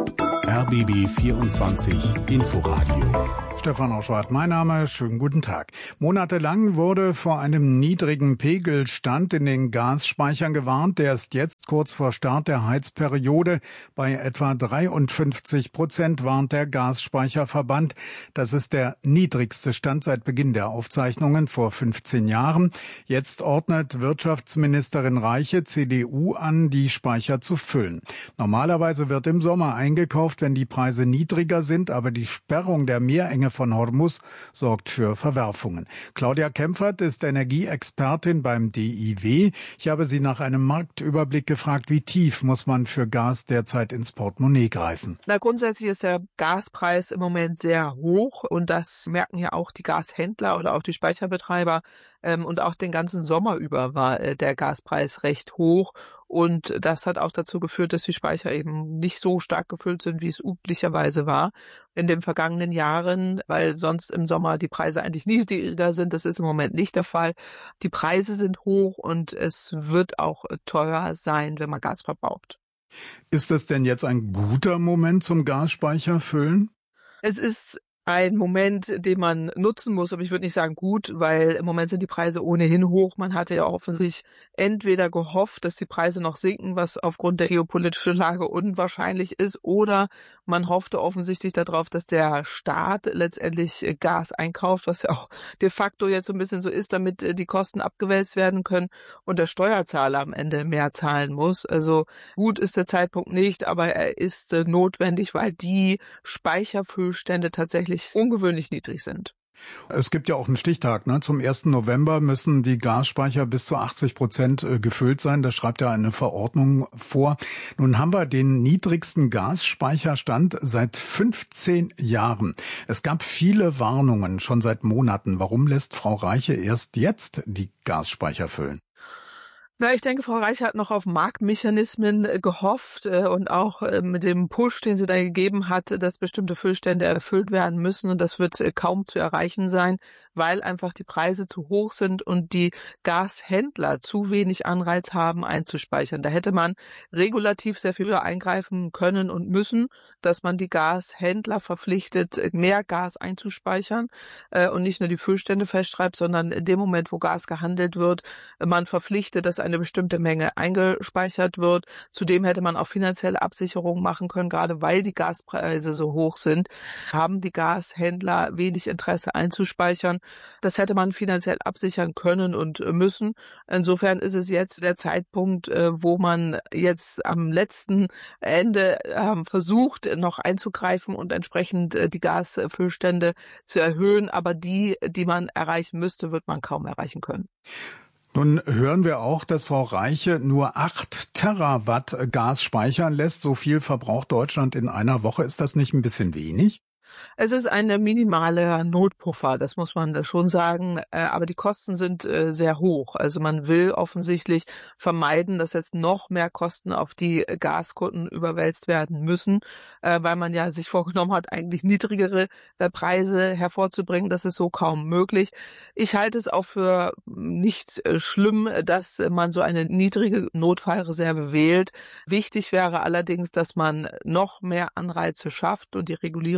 R B B vierundzwanzig Inforadio. Stefan Oschwart, mein Name, schönen guten Tag. Monatelang wurde vor einem niedrigen Pegelstand in den Gasspeichern gewarnt. Der ist jetzt kurz vor Start der Heizperiode bei etwa dreiundfünfzig Prozent, warnt der Gasspeicherverband. Das ist der niedrigste Stand seit Beginn der Aufzeichnungen vor fünfzehn Jahren. Jetzt ordnet Wirtschaftsministerin Reiche, C D U, an, die Speicher zu füllen. Normalerweise wird im Sommer eingekauft, wenn die Preise niedriger sind, aber die Sperrung der Meerenge von Hormuz sorgt für Verwerfungen. Claudia Kempfert ist Energieexpertin beim D I W. Ich habe sie nach einem Marktüberblick gefragt, wie tief muss man für Gas derzeit ins Portemonnaie greifen? Na, grundsätzlich ist der Gaspreis im Moment sehr hoch und das merken ja auch die Gashändler oder auch die Speicherbetreiber. Ähm, und auch den ganzen Sommer über war äh, der Gaspreis recht hoch. Und das hat auch dazu geführt, dass die Speicher eben nicht so stark gefüllt sind, wie es üblicherweise war in den vergangenen Jahren, weil sonst im Sommer die Preise eigentlich niedriger sind. Das ist im Moment nicht der Fall. Die Preise sind hoch und es wird auch teuer sein, wenn man Gas verbraucht. Ist das denn jetzt ein guter Moment zum Gasspeicher füllen? Es ist ein Moment, den man nutzen muss, aber ich würde nicht sagen gut, weil im Moment sind die Preise ohnehin hoch. Man hatte ja offensichtlich entweder gehofft, dass die Preise noch sinken, was aufgrund der geopolitischen Lage unwahrscheinlich ist, oder man hoffte offensichtlich darauf, dass der Staat letztendlich Gas einkauft, was ja auch de facto jetzt so ein bisschen so ist, damit die Kosten abgewälzt werden können und der Steuerzahler am Ende mehr zahlen muss. Also gut ist der Zeitpunkt nicht, aber er ist notwendig, weil die Speicherfüllstände tatsächlich ungewöhnlich niedrig sind. Es gibt ja auch einen Stichtag, ne? Zum ersten November müssen die Gasspeicher bis zu achtzig Prozent gefüllt sein. Das schreibt ja eine Verordnung vor. Nun haben wir den niedrigsten Gasspeicherstand seit fünfzehn Jahren. Es gab viele Warnungen schon seit Monaten. Warum lässt Frau Reiche erst jetzt die Gasspeicher füllen? Na, ich denke, Frau Reiche hat noch auf Marktmechanismen äh, gehofft äh, und auch äh, mit dem Push, den sie da gegeben hat, dass bestimmte Füllstände erfüllt werden müssen. Und das wird äh, kaum zu erreichen sein, weil einfach die Preise zu hoch sind und die Gashändler zu wenig Anreiz haben, einzuspeichern. Da hätte man regulativ sehr viel eingreifen können und müssen, dass man die Gashändler verpflichtet, mehr Gas einzuspeichern äh, und nicht nur die Füllstände festschreibt, sondern in dem Moment, wo Gas gehandelt wird, man verpflichtet, dass eine bestimmte Menge eingespeichert wird. Zudem hätte man auch finanzielle Absicherungen machen können, gerade weil die Gaspreise so hoch sind, haben die Gashändler wenig Interesse einzuspeichern. Das hätte man finanziell absichern können und müssen. Insofern ist es jetzt der Zeitpunkt, wo man jetzt am letzten Ende versucht, noch einzugreifen und entsprechend die Gasfüllstände zu erhöhen. Aber die, die man erreichen müsste, wird man kaum erreichen können. Nun hören wir auch, dass Frau Reiche nur acht Terawatt Gas speichern lässt. So viel verbraucht Deutschland in einer Woche. Ist das nicht ein bisschen wenig? Es ist ein minimaler Notpuffer, das muss man schon sagen, aber die Kosten sind sehr hoch. Also man will offensichtlich vermeiden, dass jetzt noch mehr Kosten auf die Gaskunden überwälzt werden müssen, weil man ja sich vorgenommen hat, eigentlich niedrigere Preise hervorzubringen. Das ist so kaum möglich. Ich halte es auch für nicht schlimm, dass man so eine niedrige Notfallreserve wählt. Wichtig wäre allerdings, dass man noch mehr Anreize schafft und die Regulierung an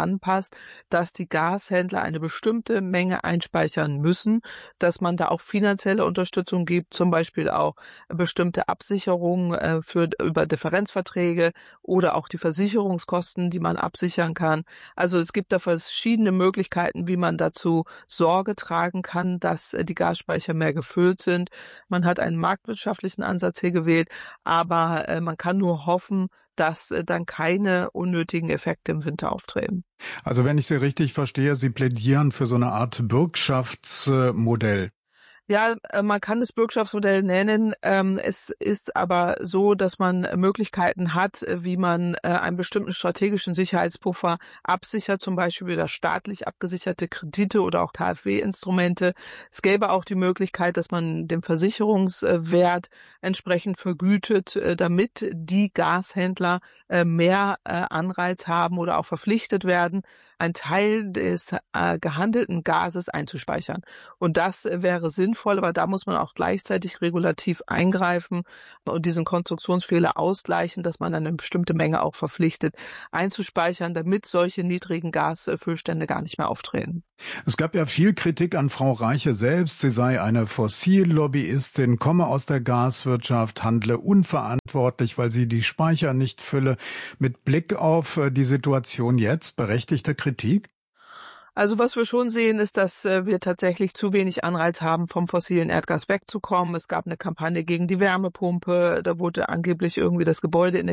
anpasst, dass die Gashändler eine bestimmte Menge einspeichern müssen, dass man da auch finanzielle Unterstützung gibt, zum Beispiel auch bestimmte Absicherungen äh, für über Differenzverträge oder auch die Versicherungskosten, die man absichern kann. Also es gibt da verschiedene Möglichkeiten, wie man dazu Sorge tragen kann, dass die Gasspeicher mehr gefüllt sind. Man hat einen marktwirtschaftlichen Ansatz hier gewählt, aber äh, man kann nur hoffen, dass äh, dann keine unnötigen Effekte im Winter auftreten. Also wenn ich Sie richtig verstehe, Sie plädieren für so eine Art Bürgschaftsmodell. Ja, man kann das Bürgschaftsmodell nennen. Es ist aber so, dass man Möglichkeiten hat, wie man einen bestimmten strategischen Sicherheitspuffer absichert, zum Beispiel über staatlich abgesicherte Kredite oder auch K f W-Instrumente. Es gäbe auch die Möglichkeit, dass man den Versicherungswert entsprechend vergütet, damit die Gashändler mehr Anreiz haben oder auch verpflichtet werden, einen Teil des äh, gehandelten Gases einzuspeichern. Und das äh, wäre sinnvoll, aber da muss man auch gleichzeitig regulativ eingreifen und diesen Konstruktionsfehler ausgleichen, dass man eine bestimmte Menge auch verpflichtet einzuspeichern, damit solche niedrigen Gasfüllstände gar nicht mehr auftreten. Es gab ja viel Kritik an Frau Reiche selbst. Sie sei eine Fossillobbyistin, komme aus der Gaswirtschaft, handle unverantwortlich, weil sie die Speicher nicht fülle. Mit Blick auf die Situation jetzt, berechtigte Kritik? Also was wir schon sehen, ist, dass wir tatsächlich zu wenig Anreiz haben, vom fossilen Erdgas wegzukommen. Es gab eine Kampagne gegen die Wärmepumpe. Da wurde angeblich irgendwie das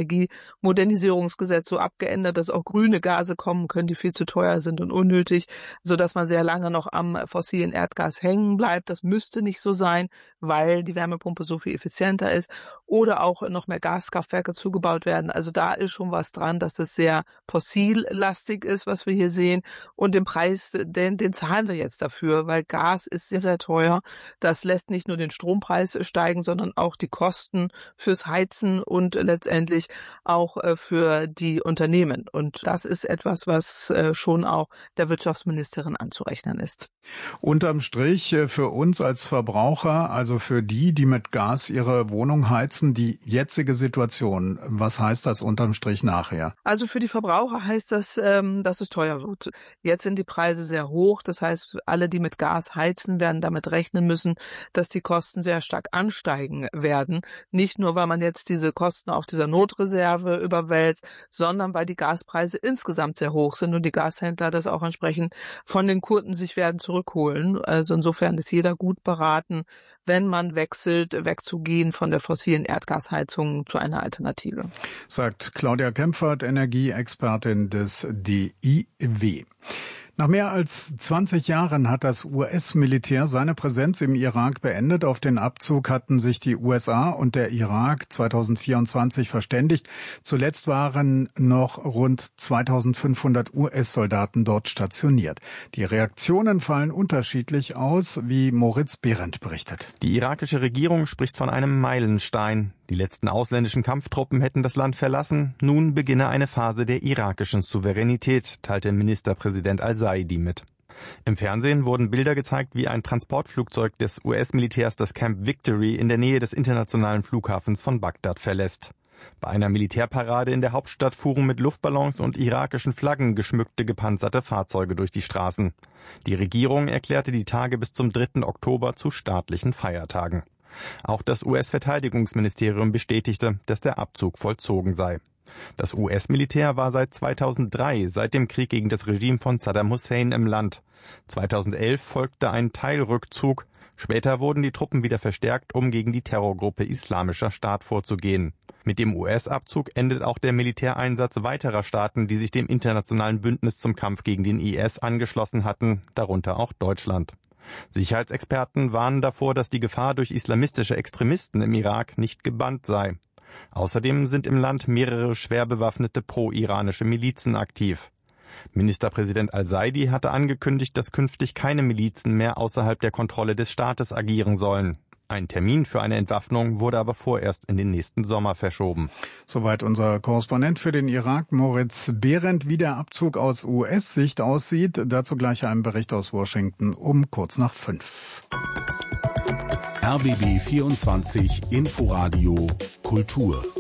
Gebäudeenergie-Modernisierungsgesetz so abgeändert, dass auch grüne Gase kommen können, die viel zu teuer sind und unnötig, sodass man sehr lange noch am fossilen Erdgas hängen bleibt. Das müsste nicht so sein, weil die Wärmepumpe so viel effizienter ist. Oder auch noch mehr Gaskraftwerke zugebaut werden. Also da ist schon was dran, dass es sehr fossillastig ist, was wir hier sehen. Und den Preis Den, den zahlen wir jetzt dafür, weil Gas ist sehr, sehr teuer. Das lässt nicht nur den Strompreis steigen, sondern auch die Kosten fürs Heizen und letztendlich auch für die Unternehmen. Und das ist etwas, was schon auch der Wirtschaftsministerin anzurechnen ist. Unterm Strich für uns als Verbraucher, also für die, die mit Gas ihre Wohnung heizen, die jetzige Situation, was heißt das unterm Strich nachher? Also für die Verbraucher heißt das, dass es teuer wird. Jetzt sind die Preise sehr hoch. Das heißt, alle, die mit Gas heizen, werden damit rechnen müssen, dass die Kosten sehr stark ansteigen werden. Nicht nur, weil man jetzt diese Kosten auf dieser Notreserve überwälzt, sondern weil die Gaspreise insgesamt sehr hoch sind und die Gashändler das auch entsprechend von den Kunden sich werden zurückholen. Also insofern ist jeder gut beraten, wenn man wechselt, wegzugehen von der fossilen Erdgasheizung zu einer Alternative. Sagt Claudia Kempfert, Energieexpertin des D I W. Nach mehr als zwanzig Jahren hat das U S-Militär seine Präsenz im Irak beendet. Auf den Abzug hatten sich die U S A und der Irak zweitausendvierundzwanzig verständigt. Zuletzt waren noch rund zweitausendfünfhundert U S-Soldaten dort stationiert. Die Reaktionen fallen unterschiedlich aus, wie Moritz Behrendt berichtet. Die irakische Regierung spricht von einem Meilenstein. Die letzten ausländischen Kampftruppen hätten das Land verlassen. Nun beginne eine Phase der irakischen Souveränität, teilte Ministerpräsident al-Saidi mit. Im Fernsehen wurden Bilder gezeigt, wie ein Transportflugzeug des U S-Militärs das Camp Victory in der Nähe des internationalen Flughafens von Bagdad verlässt. Bei einer Militärparade in der Hauptstadt fuhren mit Luftballons und irakischen Flaggen geschmückte gepanzerte Fahrzeuge durch die Straßen. Die Regierung erklärte die Tage bis zum dritten Oktober zu staatlichen Feiertagen. Auch das U S-Verteidigungsministerium bestätigte, dass der Abzug vollzogen sei. Das U S-Militär war seit zweitausenddrei, seit dem Krieg gegen das Regime von Saddam Hussein im Land. zweitausendelf folgte ein Teilrückzug. Später wurden die Truppen wieder verstärkt, um gegen die Terrorgruppe Islamischer Staat vorzugehen. Mit dem U S-Abzug endet auch der Militäreinsatz weiterer Staaten, die sich dem internationalen Bündnis zum Kampf gegen den I S angeschlossen hatten, darunter auch Deutschland. Sicherheitsexperten warnen davor, dass die Gefahr durch islamistische Extremisten im Irak nicht gebannt sei. Außerdem sind im Land mehrere schwer bewaffnete pro-iranische Milizen aktiv. Ministerpräsident al-Saidi hatte angekündigt, dass künftig keine Milizen mehr außerhalb der Kontrolle des Staates agieren sollen. Ein Termin für eine Entwaffnung wurde aber vorerst in den nächsten Sommer verschoben. Soweit unser Korrespondent für den Irak, Moritz Behrendt. Wie der Abzug aus U S-Sicht aussieht, dazu gleich ein Bericht aus Washington um kurz nach fünf. R B B vierundzwanzig Inforadio Kultur.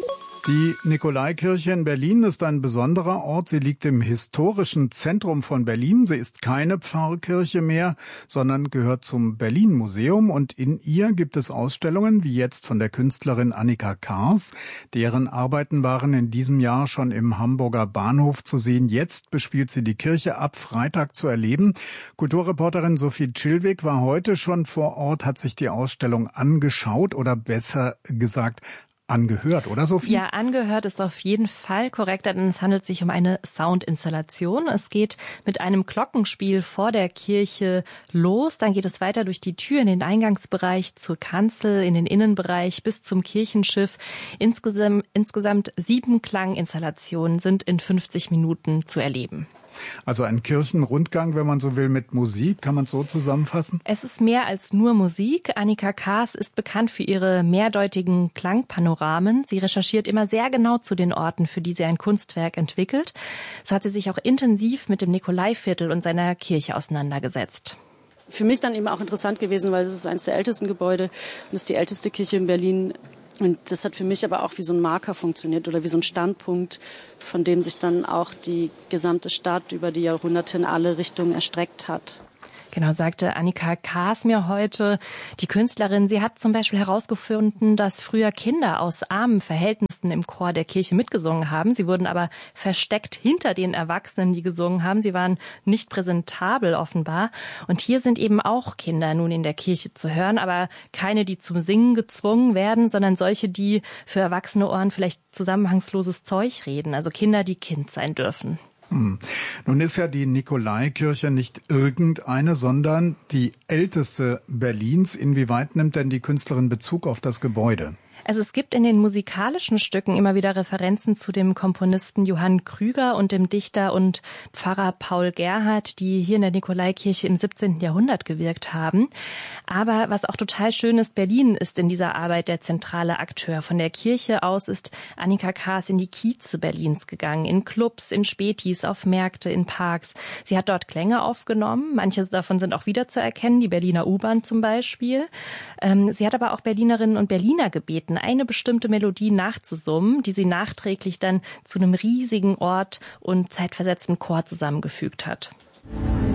Die Nikolaikirche in Berlin ist ein besonderer Ort. Sie liegt im historischen Zentrum von Berlin. Sie ist keine Pfarrkirche mehr, sondern gehört zum Berlin-Museum. Und in ihr gibt es Ausstellungen, wie jetzt von der Künstlerin Annika Kaas. Deren Arbeiten waren in diesem Jahr schon im Hamburger Bahnhof zu sehen. Jetzt bespielt sie die Kirche, ab Freitag zu erleben. Kulturreporterin Sophie Chilwig war heute schon vor Ort, hat sich die Ausstellung angeschaut oder besser gesagt angehört, oder Sophie? Ja, angehört ist auf jeden Fall korrekt, denn es handelt sich um eine Soundinstallation. Es geht mit einem Glockenspiel vor der Kirche los, dann geht es weiter durch die Tür in den Eingangsbereich zur Kanzel, in den Innenbereich bis zum Kirchenschiff. Insgesamt, insgesamt sieben Klanginstallationen sind in fünfzig Minuten zu erleben. Also ein Kirchenrundgang, wenn man so will, mit Musik, kann man es so zusammenfassen? Es ist mehr als nur Musik. Annika Kaas ist bekannt für ihre mehrdeutigen Klangpanoramen. Sie recherchiert immer sehr genau zu den Orten, für die sie ein Kunstwerk entwickelt. So hat sie sich auch intensiv mit dem Nikolaiviertel und seiner Kirche auseinandergesetzt. Für mich dann eben auch interessant gewesen, weil es ist eines der ältesten Gebäude und ist die älteste Kirche in Berlin. Und das hat für mich aber auch wie so ein Marker funktioniert oder wie so ein Standpunkt, von dem sich dann auch die gesamte Stadt über die Jahrhunderte in alle Richtungen erstreckt hat. Genau, sagte Annika Kaas mir heute. Die Künstlerin, sie hat zum Beispiel herausgefunden, dass früher Kinder aus armen Verhältnissen im Chor der Kirche mitgesungen haben. Sie wurden aber versteckt hinter den Erwachsenen, die gesungen haben. Sie waren nicht präsentabel offenbar. Und hier sind eben auch Kinder nun in der Kirche zu hören, aber keine, die zum Singen gezwungen werden, sondern solche, die für erwachsene Ohren vielleicht zusammenhangsloses Zeug reden. Also Kinder, die Kind sein dürfen. Hm. Nun ist ja die Nikolaikirche nicht irgendeine, sondern die älteste Berlins. Inwieweit nimmt denn die Künstlerin Bezug auf das Gebäude? Also es gibt in den musikalischen Stücken immer wieder Referenzen zu dem Komponisten Johann Krüger und dem Dichter und Pfarrer Paul Gerhardt, die hier in der Nikolaikirche im siebzehnten Jahrhundert gewirkt haben. Aber was auch total schön ist, Berlin ist in dieser Arbeit der zentrale Akteur. Von der Kirche aus ist Annika Kaas in die Kieze Berlins gegangen, in Clubs, in Spätis, auf Märkte, in Parks. Sie hat dort Klänge aufgenommen. Manche davon sind auch wiederzuerkennen, die Berliner U-Bahn zum Beispiel. Sie hat aber auch Berlinerinnen und Berliner gebeten, eine bestimmte Melodie nachzusummen, die sie nachträglich dann zu einem riesigen Ort und zeitversetzten Chor zusammengefügt hat.